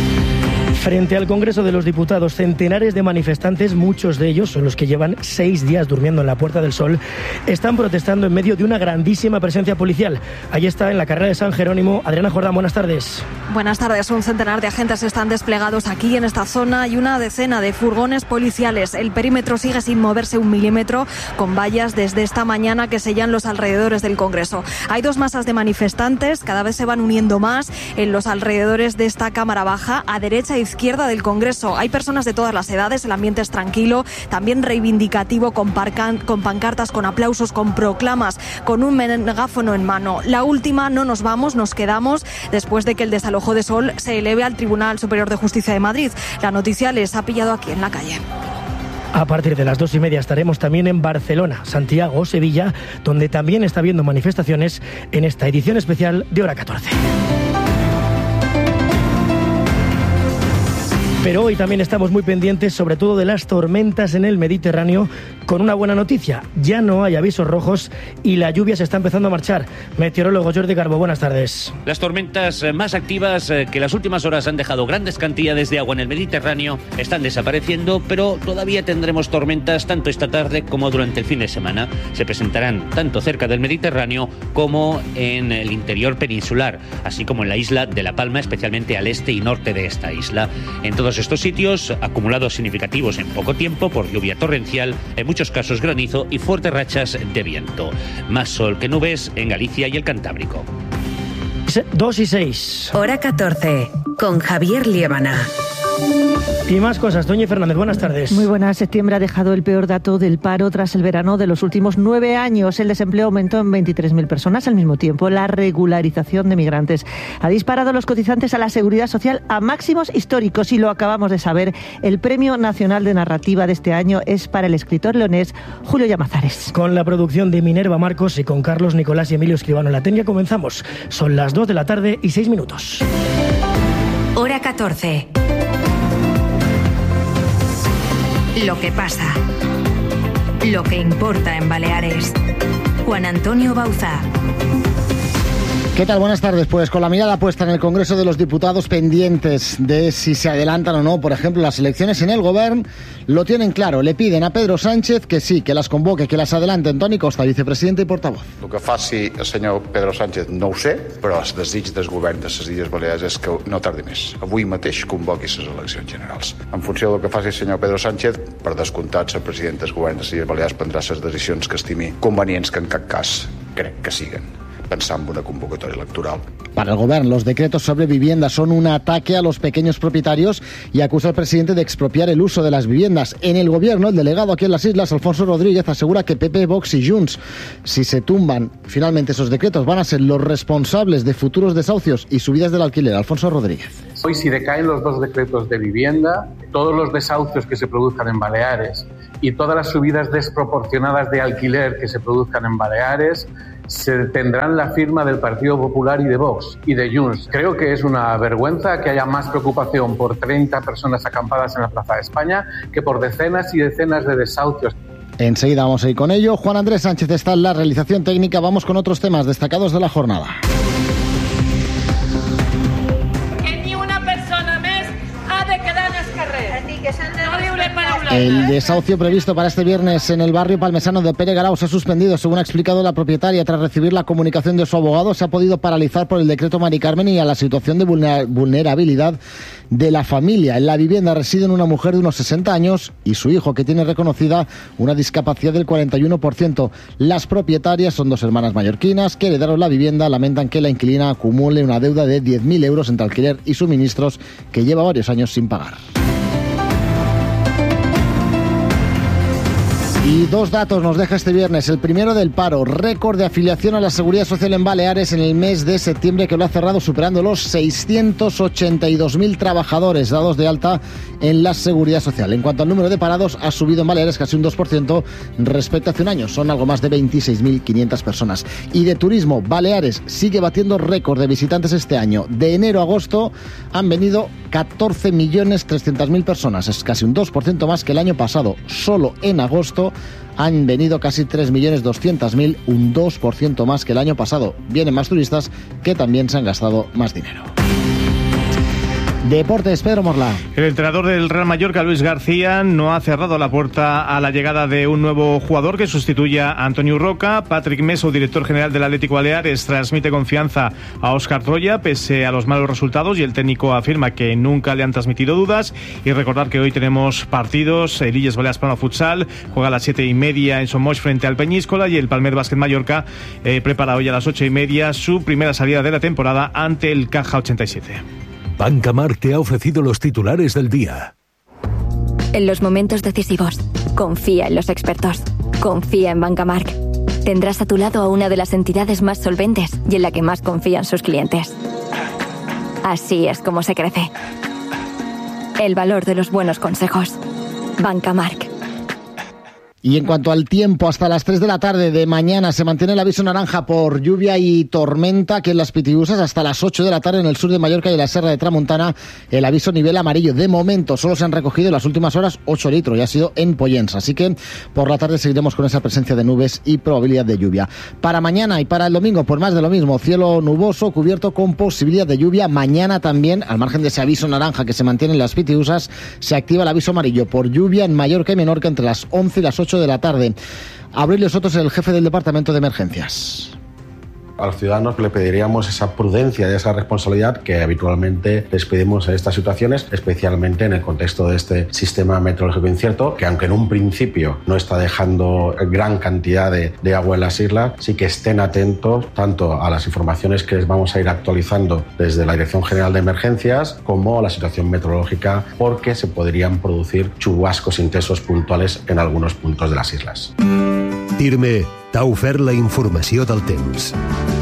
Frente al Congreso de los Diputados, centenares de manifestantes, muchos de ellos son los que llevan seis días durmiendo en la Puerta del Sol, están protestando en medio de una grandísima presencia policial. Allí está, en la carrera de San Jerónimo, Adriana Jordán, buenas tardes. Buenas tardes. Un centenar de agentes están desplegados aquí en esta zona y una decena de furgones policiales. El perímetro sigue sin moverse un milímetro, con vallas desde esta mañana que sellan los alrededores del Congreso. Hay dos masas de manifestantes, cada vez se van uniendo más en los alrededores de esta Cámara Baja, a derecha e izquierda del Congreso. Hay personas de todas las edades, el ambiente es tranquilo, también reivindicativo, con, parcan, con pancartas, con aplausos, con proclamas, con un megáfono en mano. La última, no nos vamos, nos quedamos, después de que el desalojo de Sol se eleve al Tribunal Superior de Justicia de Madrid. La noticia les ha pillado aquí en la calle. A partir de las dos y media estaremos también en Barcelona, Santiago o Sevilla, donde también está habiendo manifestaciones en esta edición especial de Hora catorce. Pero hoy también estamos muy pendientes, sobre todo de las tormentas en el Mediterráneo, con una buena noticia. Ya no hay avisos rojos y la lluvia se está empezando a marchar. Meteorólogo Jordi Garbo, buenas tardes. Las tormentas más activas, que las últimas horas han dejado grandes cantidades de agua en el Mediterráneo, están desapareciendo, pero todavía tendremos tormentas tanto esta tarde como durante el fin de semana. Se presentarán tanto cerca del Mediterráneo como en el interior peninsular, así como en la isla de La Palma, especialmente al este y norte de esta isla. En todos estos sitios, acumulados significativos en poco tiempo por lluvia torrencial, en muchos casos granizo y fuertes rachas de viento. Más sol que nubes en Galicia y el Cantábrico. Dos y seis. Hora catorce, con Javier Liébana. Y más cosas. Doña Fernández, buenas tardes. Muy buenas. Septiembre ha dejado el peor dato del paro tras el verano de los últimos nueve años. El desempleo aumentó en veintitrés mil personas. Al mismo tiempo, la regularización de migrantes ha disparado los cotizantes a la Seguridad Social a máximos históricos. Y lo acabamos de saber, el Premio Nacional de Narrativa de este año es para el escritor leonés Julio Llamazares. Con la producción de Minerva Marcos y con Carlos Nicolás y Emilio Escribano en la técnica comenzamos. Son las dos de la tarde y seis minutos. Hora catorce. Lo que pasa. Lo que importa en Baleares. Juan Antonio Bauzá. ¿Qué tal? Buenas tardes. Pues con la mirada puesta en el Congreso de los Diputados, pendientes de si se adelantan o no, por ejemplo, las elecciones en el Govern, lo tienen claro. Le piden a Pedro Sánchez que sí, que las convoque, que las adelante. Toni Costa, vicepresidente i portavoz. El que faci el senyor Pedro Sánchez no ho sé, però el desig del govern de les Illes Balears és que no tardi més. Avui mateix convoqui les eleccions generals. En funció del que faci el senyor Pedro Sánchez, per descomptat, el president del govern de les Illes Balears prendrà les decisions que estimi convenients, que en cap cas crec que siguen pensar en una convocatoria electoral. Para el Gobierno, los decretos sobre vivienda son un ataque a los pequeños propietarios y acusa al presidente de expropiar el uso de las viviendas. En el Gobierno, el delegado aquí en las Islas, Alfonso Rodríguez, asegura que P P, Vox y Junts, si se tumban finalmente esos decretos, van a ser los responsables de futuros desahucios y subidas del alquiler. Alfonso Rodríguez. Hoy, si decaen los dos decretos de vivienda, todos los desahucios que se produzcan en Baleares y todas las subidas desproporcionadas de alquiler que se produzcan en Baleares se tendrán la firma del Partido Popular y de Vox y de Junts. Creo que es una vergüenza que haya más preocupación por treinta personas acampadas en la Plaza de España que por decenas y decenas de desahucios. Enseguida vamos a ir con ello. Juan Andrés Sánchez está en la realización técnica. Vamos con otros temas destacados de la jornada. Que ni una persona más ha de quedar en el carrer. No diu-le paraula. El desahucio previsto para este viernes en el barrio palmesano de Pere Garau se ha suspendido, según ha explicado la propietaria. Tras recibir la comunicación de su abogado, se ha podido paralizar por el decreto Mari Carmen y a la situación de vulnerabilidad de la familia. En la vivienda residen una mujer de unos sesenta años y su hijo, que tiene reconocida una discapacidad del cuarenta y uno por ciento. Las propietarias son dos hermanas mallorquinas que heredaron la vivienda. Lamentan que la inquilina acumule una deuda de diez mil euros entre alquiler y suministros que lleva varios años sin pagar. Y dos datos nos deja este viernes. El primero del paro, récord de afiliación a la Seguridad Social en Baleares en el mes de septiembre, que lo ha cerrado superando los seiscientos ochenta y dos mil trabajadores dados de alta en la Seguridad Social. En cuanto al número de parados, ha subido en Baleares casi un dos por ciento respecto a hace un año. Son algo más de veintiséis mil quinientas personas. Y de turismo, Baleares sigue batiendo récord de visitantes este año. De enero a agosto han venido catorce millones trescientas mil personas. Es casi un dos por ciento más que el año pasado. Solo en agosto han venido casi tres millones doscientas mil, un dos por ciento más que el año pasado. Vienen más turistas que también se han gastado más dinero. Deportes, Pedro Morla. El entrenador del Real Mallorca, Luis García, no ha cerrado la puerta a la llegada de un nuevo jugador que sustituya a Antonio Roca. Patrick Meso, director general del Atlético Baleares, transmite confianza a Óscar Troya pese a los malos resultados, y el técnico afirma que nunca le han transmitido dudas. Y recordar que hoy tenemos partidos. El Illes Balears Palma Futsal juega a las siete y media en Somos frente al Peñíscola, y el Palmer Básquet Mallorca eh, prepara hoy a las ocho y media su primera salida de la temporada ante el Caja ochenta y siete. Banca Marc te ha ofrecido los titulares del día. En los momentos decisivos, confía en los expertos. Confía en Banca Marc. Tendrás a tu lado a una de las entidades más solventes y en la que más confían sus clientes. Así es como se crece. El valor de los buenos consejos. Banca Marc. Y en cuanto al tiempo, hasta las tres de la tarde de mañana se mantiene el aviso naranja por lluvia y tormenta, que en las Pitiusas. Hasta las ocho de la tarde en el sur de Mallorca y en la Serra de Tramuntana el aviso nivel amarillo. De momento solo se han recogido en las últimas horas ocho litros y ha sido en Pollens, así que por la tarde seguiremos con esa presencia de nubes y probabilidad de lluvia. Para mañana y para el domingo, pues más de lo mismo: cielo nuboso, cubierto con posibilidad de lluvia. Mañana también, al margen de ese aviso naranja que se mantiene en las Pitiusas, se activa el aviso amarillo por lluvia en Mallorca y Menorca entre las once y las ocho de la tarde. Aurelio Soto es el jefe del Departamento de Emergencias. A los ciudadanos le pediríamos esa prudencia y esa responsabilidad que habitualmente les pedimos en estas situaciones, especialmente en el contexto de este sistema meteorológico incierto, que aunque en un principio no está dejando gran cantidad de, de agua en las islas, sí que estén atentos tanto a las informaciones que les vamos a ir actualizando desde la Dirección General de Emergencias como a la situación meteorológica, porque se podrían producir chubascos intensos puntuales en algunos puntos de las islas. Tirme t'ha ofert la informació del temps.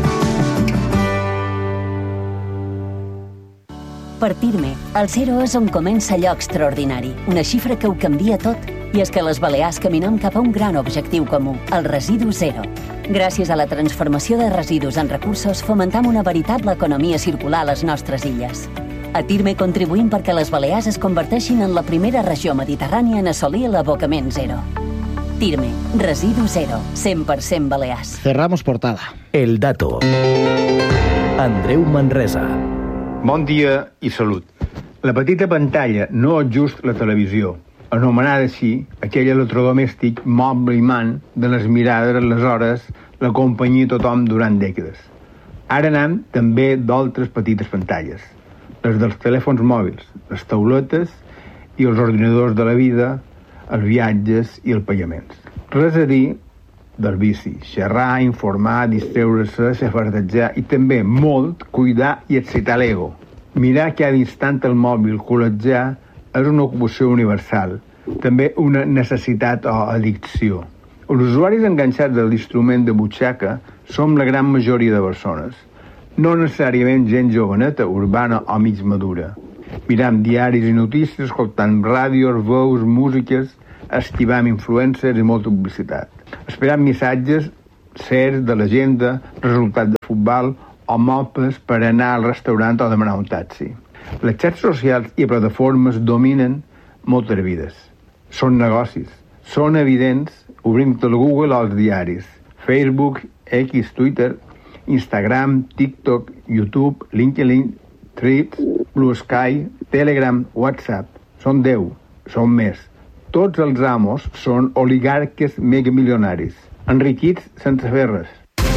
Per Pirme, el zero és on comença allò extraordinari, una xifra que ho canvia tot, i és que les Balears caminem cap a un gran objectiu comú, el residu zero. Gràcies a la transformació de residus en recursos, fomentam una veritable economia circular a les nostres illes. A Tirme contribuïm perquè les Balears es converteixin en la primera regió mediterrània en assolir l'abocament zero. Tirme, residu zero, cent per cent Balears. Cerramos portada. El dato. Andreu Manresa. Bon dia i salut. La petita pantalla, no just la televisió, anomenada així, aquell electrodomèstic moble i man de les mirades, les hores, la companyia a tothom durant dècades. Ara anem també d'altres petites pantalles, les dels telèfons mòbils, les tauletes i els ordinadors de la vida, els viatges i els pagaments. Res a dir del vici, xerrar, informar, distreure-se, xafardejar i també molt cuidar i excitar l'ego. Mirar cada instant el mòbil, col·legiar, és una ocupació universal, també una necessitat o addicció. Els usuaris enganxats a l'instrument de butxaca som la gran majoria de persones, no necessàriament gent joveneta, urbana o mig madura. Miram diaris i notícies, escoltant ràdios, veus, músiques, esquivant influencers i molta publicitat. Esperant missatges certs de l'agenda, resultat de futbol o mapes per anar al restaurant o demanar un taxi. Les xarxes socials i plataformes dominen moltes vides. Són negocis. Són evidents obrint el Google o els diaris. Facebook, X, Twitter, Instagram, TikTok, YouTube, LinkedIn, Threads, Blue Sky, Telegram, WhatsApp. Són deu, són més. Tots els amos són oligarques megamilionaris, enriquits sense fer res.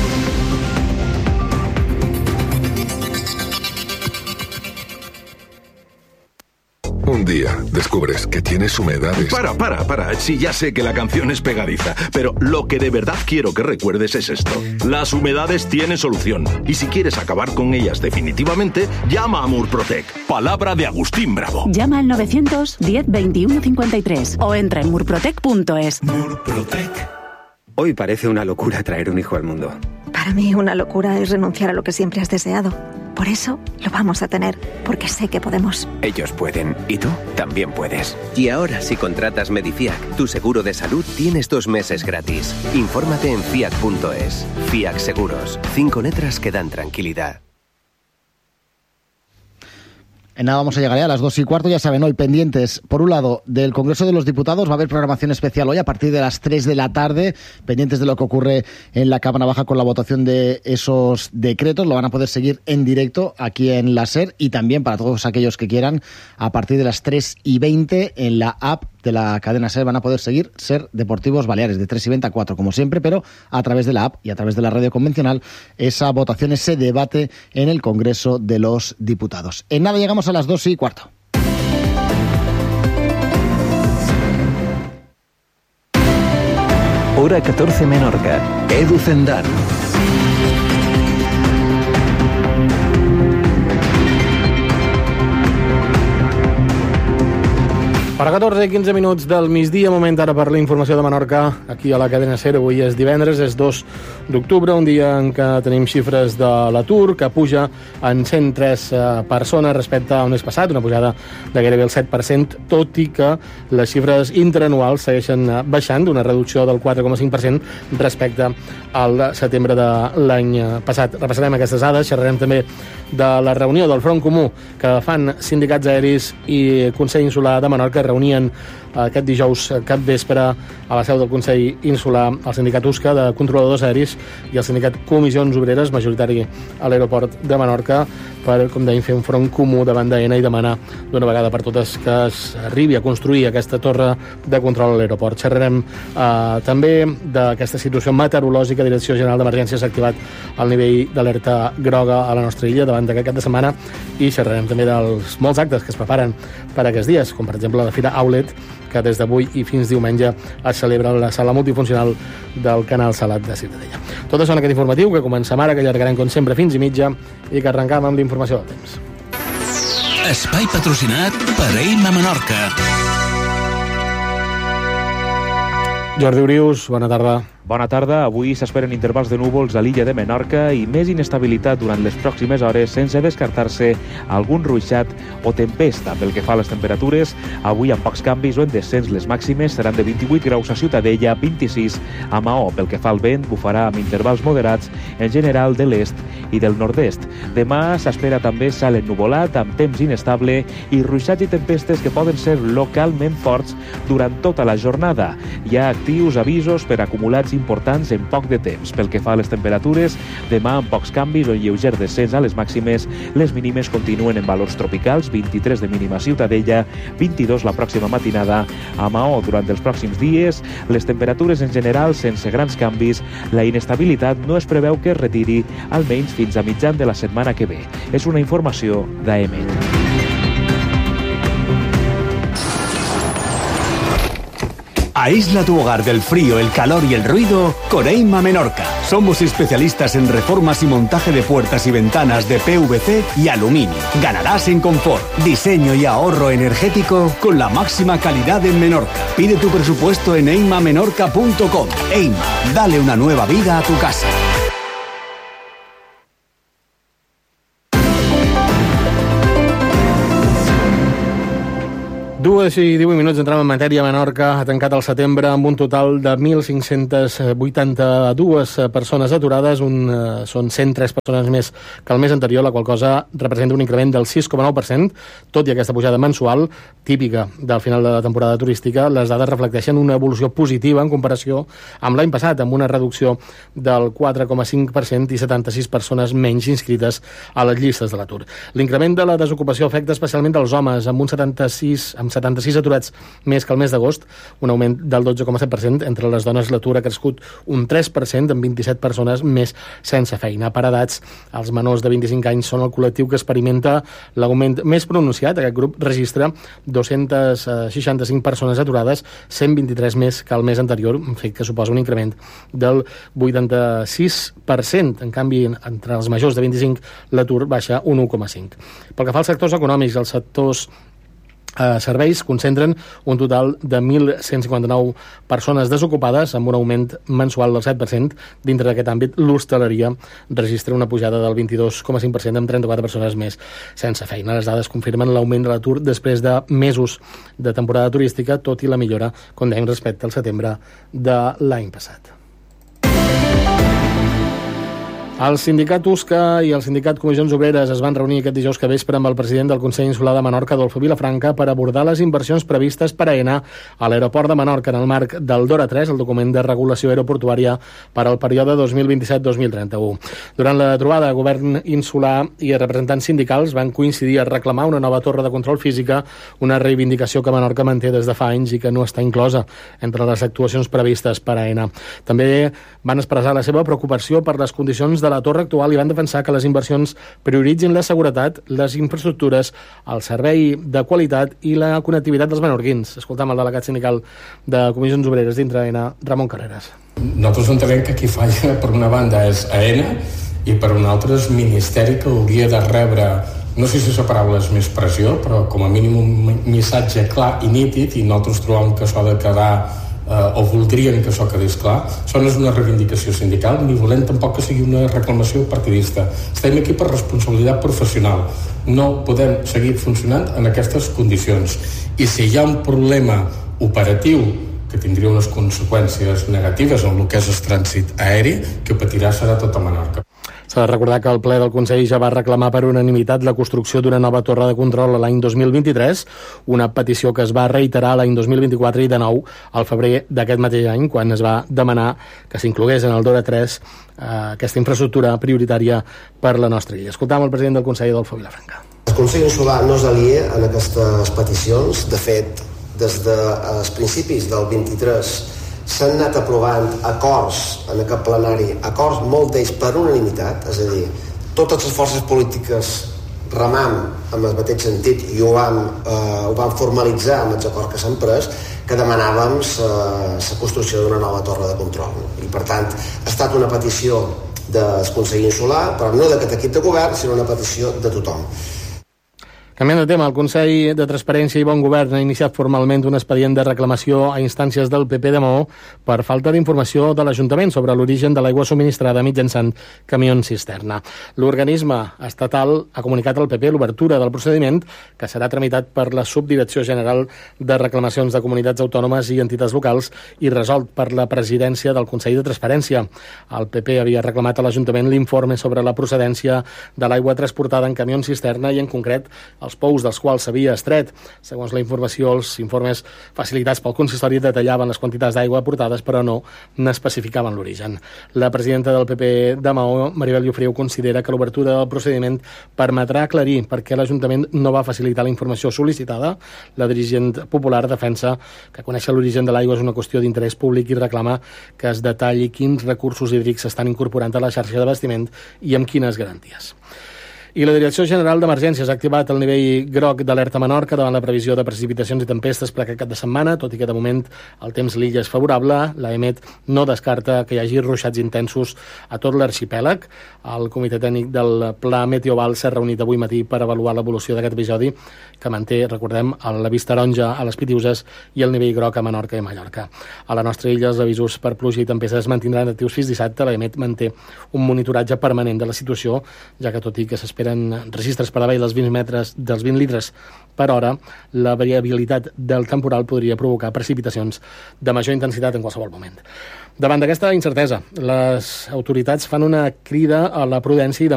Un día descubres que tienes humedades. Para, para, para. Sí, ya sé que la canción es pegadiza, pero lo que de verdad quiero que recuerdes es esto. Las humedades tienen solución. Y si quieres acabar con ellas definitivamente, llama a Murprotec. Palabra de Agustín Bravo. Llama al novecientos diez veintiuno cincuenta y tres o entra en murprotec punto es. Murprotec. Hoy parece una locura traer un hijo al mundo. Para mí una locura es renunciar a lo que siempre has deseado. Por eso lo vamos a tener, porque sé que podemos. Ellos pueden, y tú también puedes. Y ahora, si contratas Medifiac, tu seguro de salud, tienes dos meses gratis. Infórmate en fiac punto es. Fiac Seguros. Cinco letras que dan tranquilidad. En nada vamos a llegar ya a las dos y cuarto, ya saben, hoy pendientes, por un lado, del Congreso de los Diputados, va a haber programación especial hoy a partir de las tres de la tarde, pendientes de lo que ocurre en la Cámara Baja con la votación de esos decretos, lo van a poder seguir en directo aquí en la SER y también para todos aquellos que quieran, a partir de las tres y veinte en la app de la cadena SER van a poder seguir SER Deportivos Baleares, de tres y veinte a cuatro, como siempre, pero a través de la app y a través de la radio convencional, esa votación, ese debate en el Congreso de los Diputados. En nada llegamos a las dos y cuarto. Hora catorce Menorca. Edu Zendán. Per a catorze i quinze minuts del migdia, moment ara per la informació de Menorca, aquí a la cadena SER. Avui és divendres, és dos d'octubre, un dia en què tenim xifres de l'atur, que puja en cent tres persones respecte a un mes passat, una pujada de gairebé el set per cent, tot i que les xifres interanuals segueixen baixant, d'una reducció del quatre coma cinc per cent respecte al setembre de l'any passat. Repassarem aquestes dades, xerrarem també de la reunió del Front Comú que fan sindicats aeris i Consell Insular de Menorca. Reunien aquest dijous cap vespre a la seu del Consell Insular el sindicat U S C A de controladors aeris i el sindicat Comissions Obreres, majoritari a l'aeroport de Menorca, per, com dèiem, fer un front comú davant d'AENA i demanar d'una vegada per totes que es arribi a construir aquesta torre de control a l'aeroport. Xerrarem eh, també d'aquesta situació meteorològica. Direcció General d'Emergències ha activat el nivell d'alerta groga a la nostra illa davant d'aquest cap de setmana i xerrarem també dels molts actes que es preparen per aquests dies, com per exemple la Fira Outlet, que des d'avui i fins diumenge es celebra a la sala multifuncional del Canal Salat de Ciutadella. Tot això en aquest informatiu que comencem ara, que allargarem com sempre fins i mitja i que arrencam amb l'informació del temps. Espai patrocinat per Eim a Menorca. Jordi Urius, bona tarda. Bona tarda. Avui s'esperen intervals de núvols a l'illa de Menorca i més inestabilitat durant les pròximes hores, sense descartar-se algun ruixat o tempesta. Pel que fa a les temperatures, avui amb pocs canvis o en descens les màximes seran de vint-i-vuit graus a Ciutadella, vint-i-sis a Maó. Pel que fa al vent, bufarà amb intervals moderats en general de l'est i del nord-est. Demà s'espera també cel ennuvolat, amb temps inestable i ruixats i tempestes que poden ser localment forts durant tota la jornada. Hi ha actius avisos per acumulats importants en poc de temps. Pel que fa a les temperatures, demà amb pocs canvis o lleuger descens a les màximes, les mínimes continuen en valors tropicals, vint-i-tres de mínima a Ciutadella, vint-i-dos la pròxima matinada a Maó. Durant els pròxims dies, les temperatures en general sense grans canvis, la inestabilitat no es preveu que es retiri almenys fins a mitjan de la setmana que ve. És una informació d'A E M E T. Aísla tu hogar del frío, el calor y el ruido con Eima Menorca. Somos especialistas en reformas y montaje de puertas y ventanas de P V C y aluminio. Ganarás en confort, diseño y ahorro energético con la máxima calidad en Menorca. Pide tu presupuesto en eima menorca punto com. Eima, dale una nueva vida a tu casa. Dues i divuit minuts, entrem en matèria. Menorca ha tancat el setembre amb un total de mil cinc-cents vuitanta-dues persones aturades. Un, uh, són cent tres persones més que el mes anterior, la qual cosa representa un increment del sis coma nou per cent. Tot i aquesta pujada mensual, típica del final de la temporada turística, les dades reflecteixen una evolució positiva en comparació amb l'any passat, amb una reducció del quatre coma cinc per cent i setanta-sis persones menys inscrites a les llistes de l'atur. L'increment de la desocupació afecta especialment els homes, amb un setanta-sis, amb setanta-sis aturats més que el mes d'agost, un augment del dotze coma set per cent. Entre les dones l'atur ha crescut un tres per cent, amb vint-i-set persones més sense feina. Per edats, els menors de vint-i-cinc anys són el col·lectiu que experimenta l'augment més pronunciat. Aquest grup registra dos-cents seixanta-cinc persones aturades, cent vint-i-tres més que el mes anterior, un fet que suposa un increment del vuitanta-sis per cent. En canvi, entre els majors de vint-i-cinc, l'atur baixa un u coma cinc. Pel que fa als sectors econòmics, els sectors Eh, serveis concentren un total de mil cent cinquanta-nou persones desocupades, amb un augment mensual del set per cent. Dintre d'aquest àmbit, l'hostaleria registra una pujada del vint-i-dos coma cinc per cent, amb trenta-quatre persones més sense feina. Les dades confirmen l'augment de l'atur després de mesos de temporada turística, tot i la millora, com dèiem, respecte al setembre de l'any passat. El sindicat U S C A i el sindicat Comissions Obreres es van reunir aquest dijous que vespre amb el president del Consell Insular de Menorca, Adolfo Vilafranca, per abordar les inversions previstes per a AENA a l'aeroport de Menorca en el marc del DORA tres, el document de regulació aeroportuària per al període dos mil vint-i-set dos mil trenta-u. Durant la trobada, govern insular i representants sindicals van coincidir a reclamar una nova torre de control física, una reivindicació que Menorca manté des de fa anys i que no està inclosa entre les actuacions previstes per a AENA. També van expressar la seva preocupació per les condicions de la torre actual i van defensar que les inversions prioritzin la seguretat, les infraestructures, el servei de qualitat i la connectivitat dels menorquins. Escoltam el delegat sindical de Comissions Obreres dintre AENA, Ramon Carreras. Nosaltres entenem que qui falla per una banda és AENA i per una altra és Ministeri, que hauria de rebre, no sé si la paraula és més pressió, però com a mínim un missatge clar i nítid, i nosaltres trobem que això de quedar Uh, o voldrien que això quedés clar. Això no és una reivindicació sindical, ni volem tampoc que sigui una reclamació partidista. Estem aquí per responsabilitat professional. No podem seguir funcionant en aquestes condicions. I si hi ha un problema operatiu que tindria unes conseqüències negatives en el que és el trànsit aeri, que patirà serà tota Menorca. S'ha de recordar que el ple del Consell ja va reclamar per unanimitat la construcció d'una nova torre de control l'any dos mil vint-i-tres, una petició que es va reiterar l'any dos mil vint-i-quatre i de nou al febrer d'aquest mateix any, quan es va demanar que s'inclogués en el DORA tres eh, aquesta infraestructura prioritària per la nostra illa. Escoltam el president del Consell, Adolfo Vilafranca. El Consell Insular no és aliè en aquestes peticions. De fet, des dels principis del vint-i-tres s'han anat aprovant acords en aquest plenari, acords molt d'ells per unanimitat, és a dir, totes les forces polítiques remam amb el mateix sentit i ho vam, eh, ho vam formalitzar amb els acords que s'han pres, que demanàvem eh, la construcció d'una nova torre de control. I per tant, ha estat una petició del Consell Insular, però no d'aquest equip de govern, sinó una petició de tothom. Canviant de tema, el Consell de Transparència i Bon Govern ha iniciat formalment un expedient de reclamació a instàncies del P P de Maó per falta d'informació de l'Ajuntament sobre l'origen de l'aigua subministrada mitjançant camions cisterna. L'organisme estatal ha comunicat al P P l'obertura del procediment, que serà tramitat per la Subdirecció General de Reclamacions de Comunitats Autònomes i Entitats Locals i resolt per la presidència del Consell de Transparència. El P P havia reclamat a l'Ajuntament l'informe sobre la procedència de l'aigua transportada en camions cisterna i, en concret, els pous dels quals s'havia estret. Segons la informació, els informes facilitats pel consistori detallaven les quantitats d'aigua aportades, però no n'especificaven l'origen. La presidenta del P P de Maó, Maribel Llofriu, considera que l'obertura del procediment permetrà aclarir per què l'Ajuntament no va facilitar la informació sol·licitada. La dirigent popular defensa que conèixer l'origen de l'aigua és una qüestió d'interès públic i reclama que es detalli quins recursos hídrics s'estan incorporant a la xarxa d'abastiment i amb quines garanties. I la Direcció General d'Emergències ha activat el nivell groc d'alerta a Menorca davant la previsió de precipitacions i tempestes per aquest cap de setmana, tot i que de moment el temps l'illa és favorable. La EMET no descarta que hi hagi ruixats intensos a tot l'arxipèlag. El comitè tècnic del Pla Meteoval s'ha reunit avui matí per avaluar l'evolució d'aquest episodi, que manté, recordem, la vista taronja a les Pitiuses i el nivell groc a Menorca i Mallorca. A la nostra illa els avisos per pluja i tempestes es mantindran actius fins dissabte. La EMET manté un monitoratge permanent de la situació, ja que tot i que s'espera eren registres per davall dels vint metres, dels vint litres per hora, la variabilitat del temporal podria provocar precipitacions de major intensitat en qualsevol moment. Davant d'aquesta incertesa, les autoritats fan una crida a la prudència i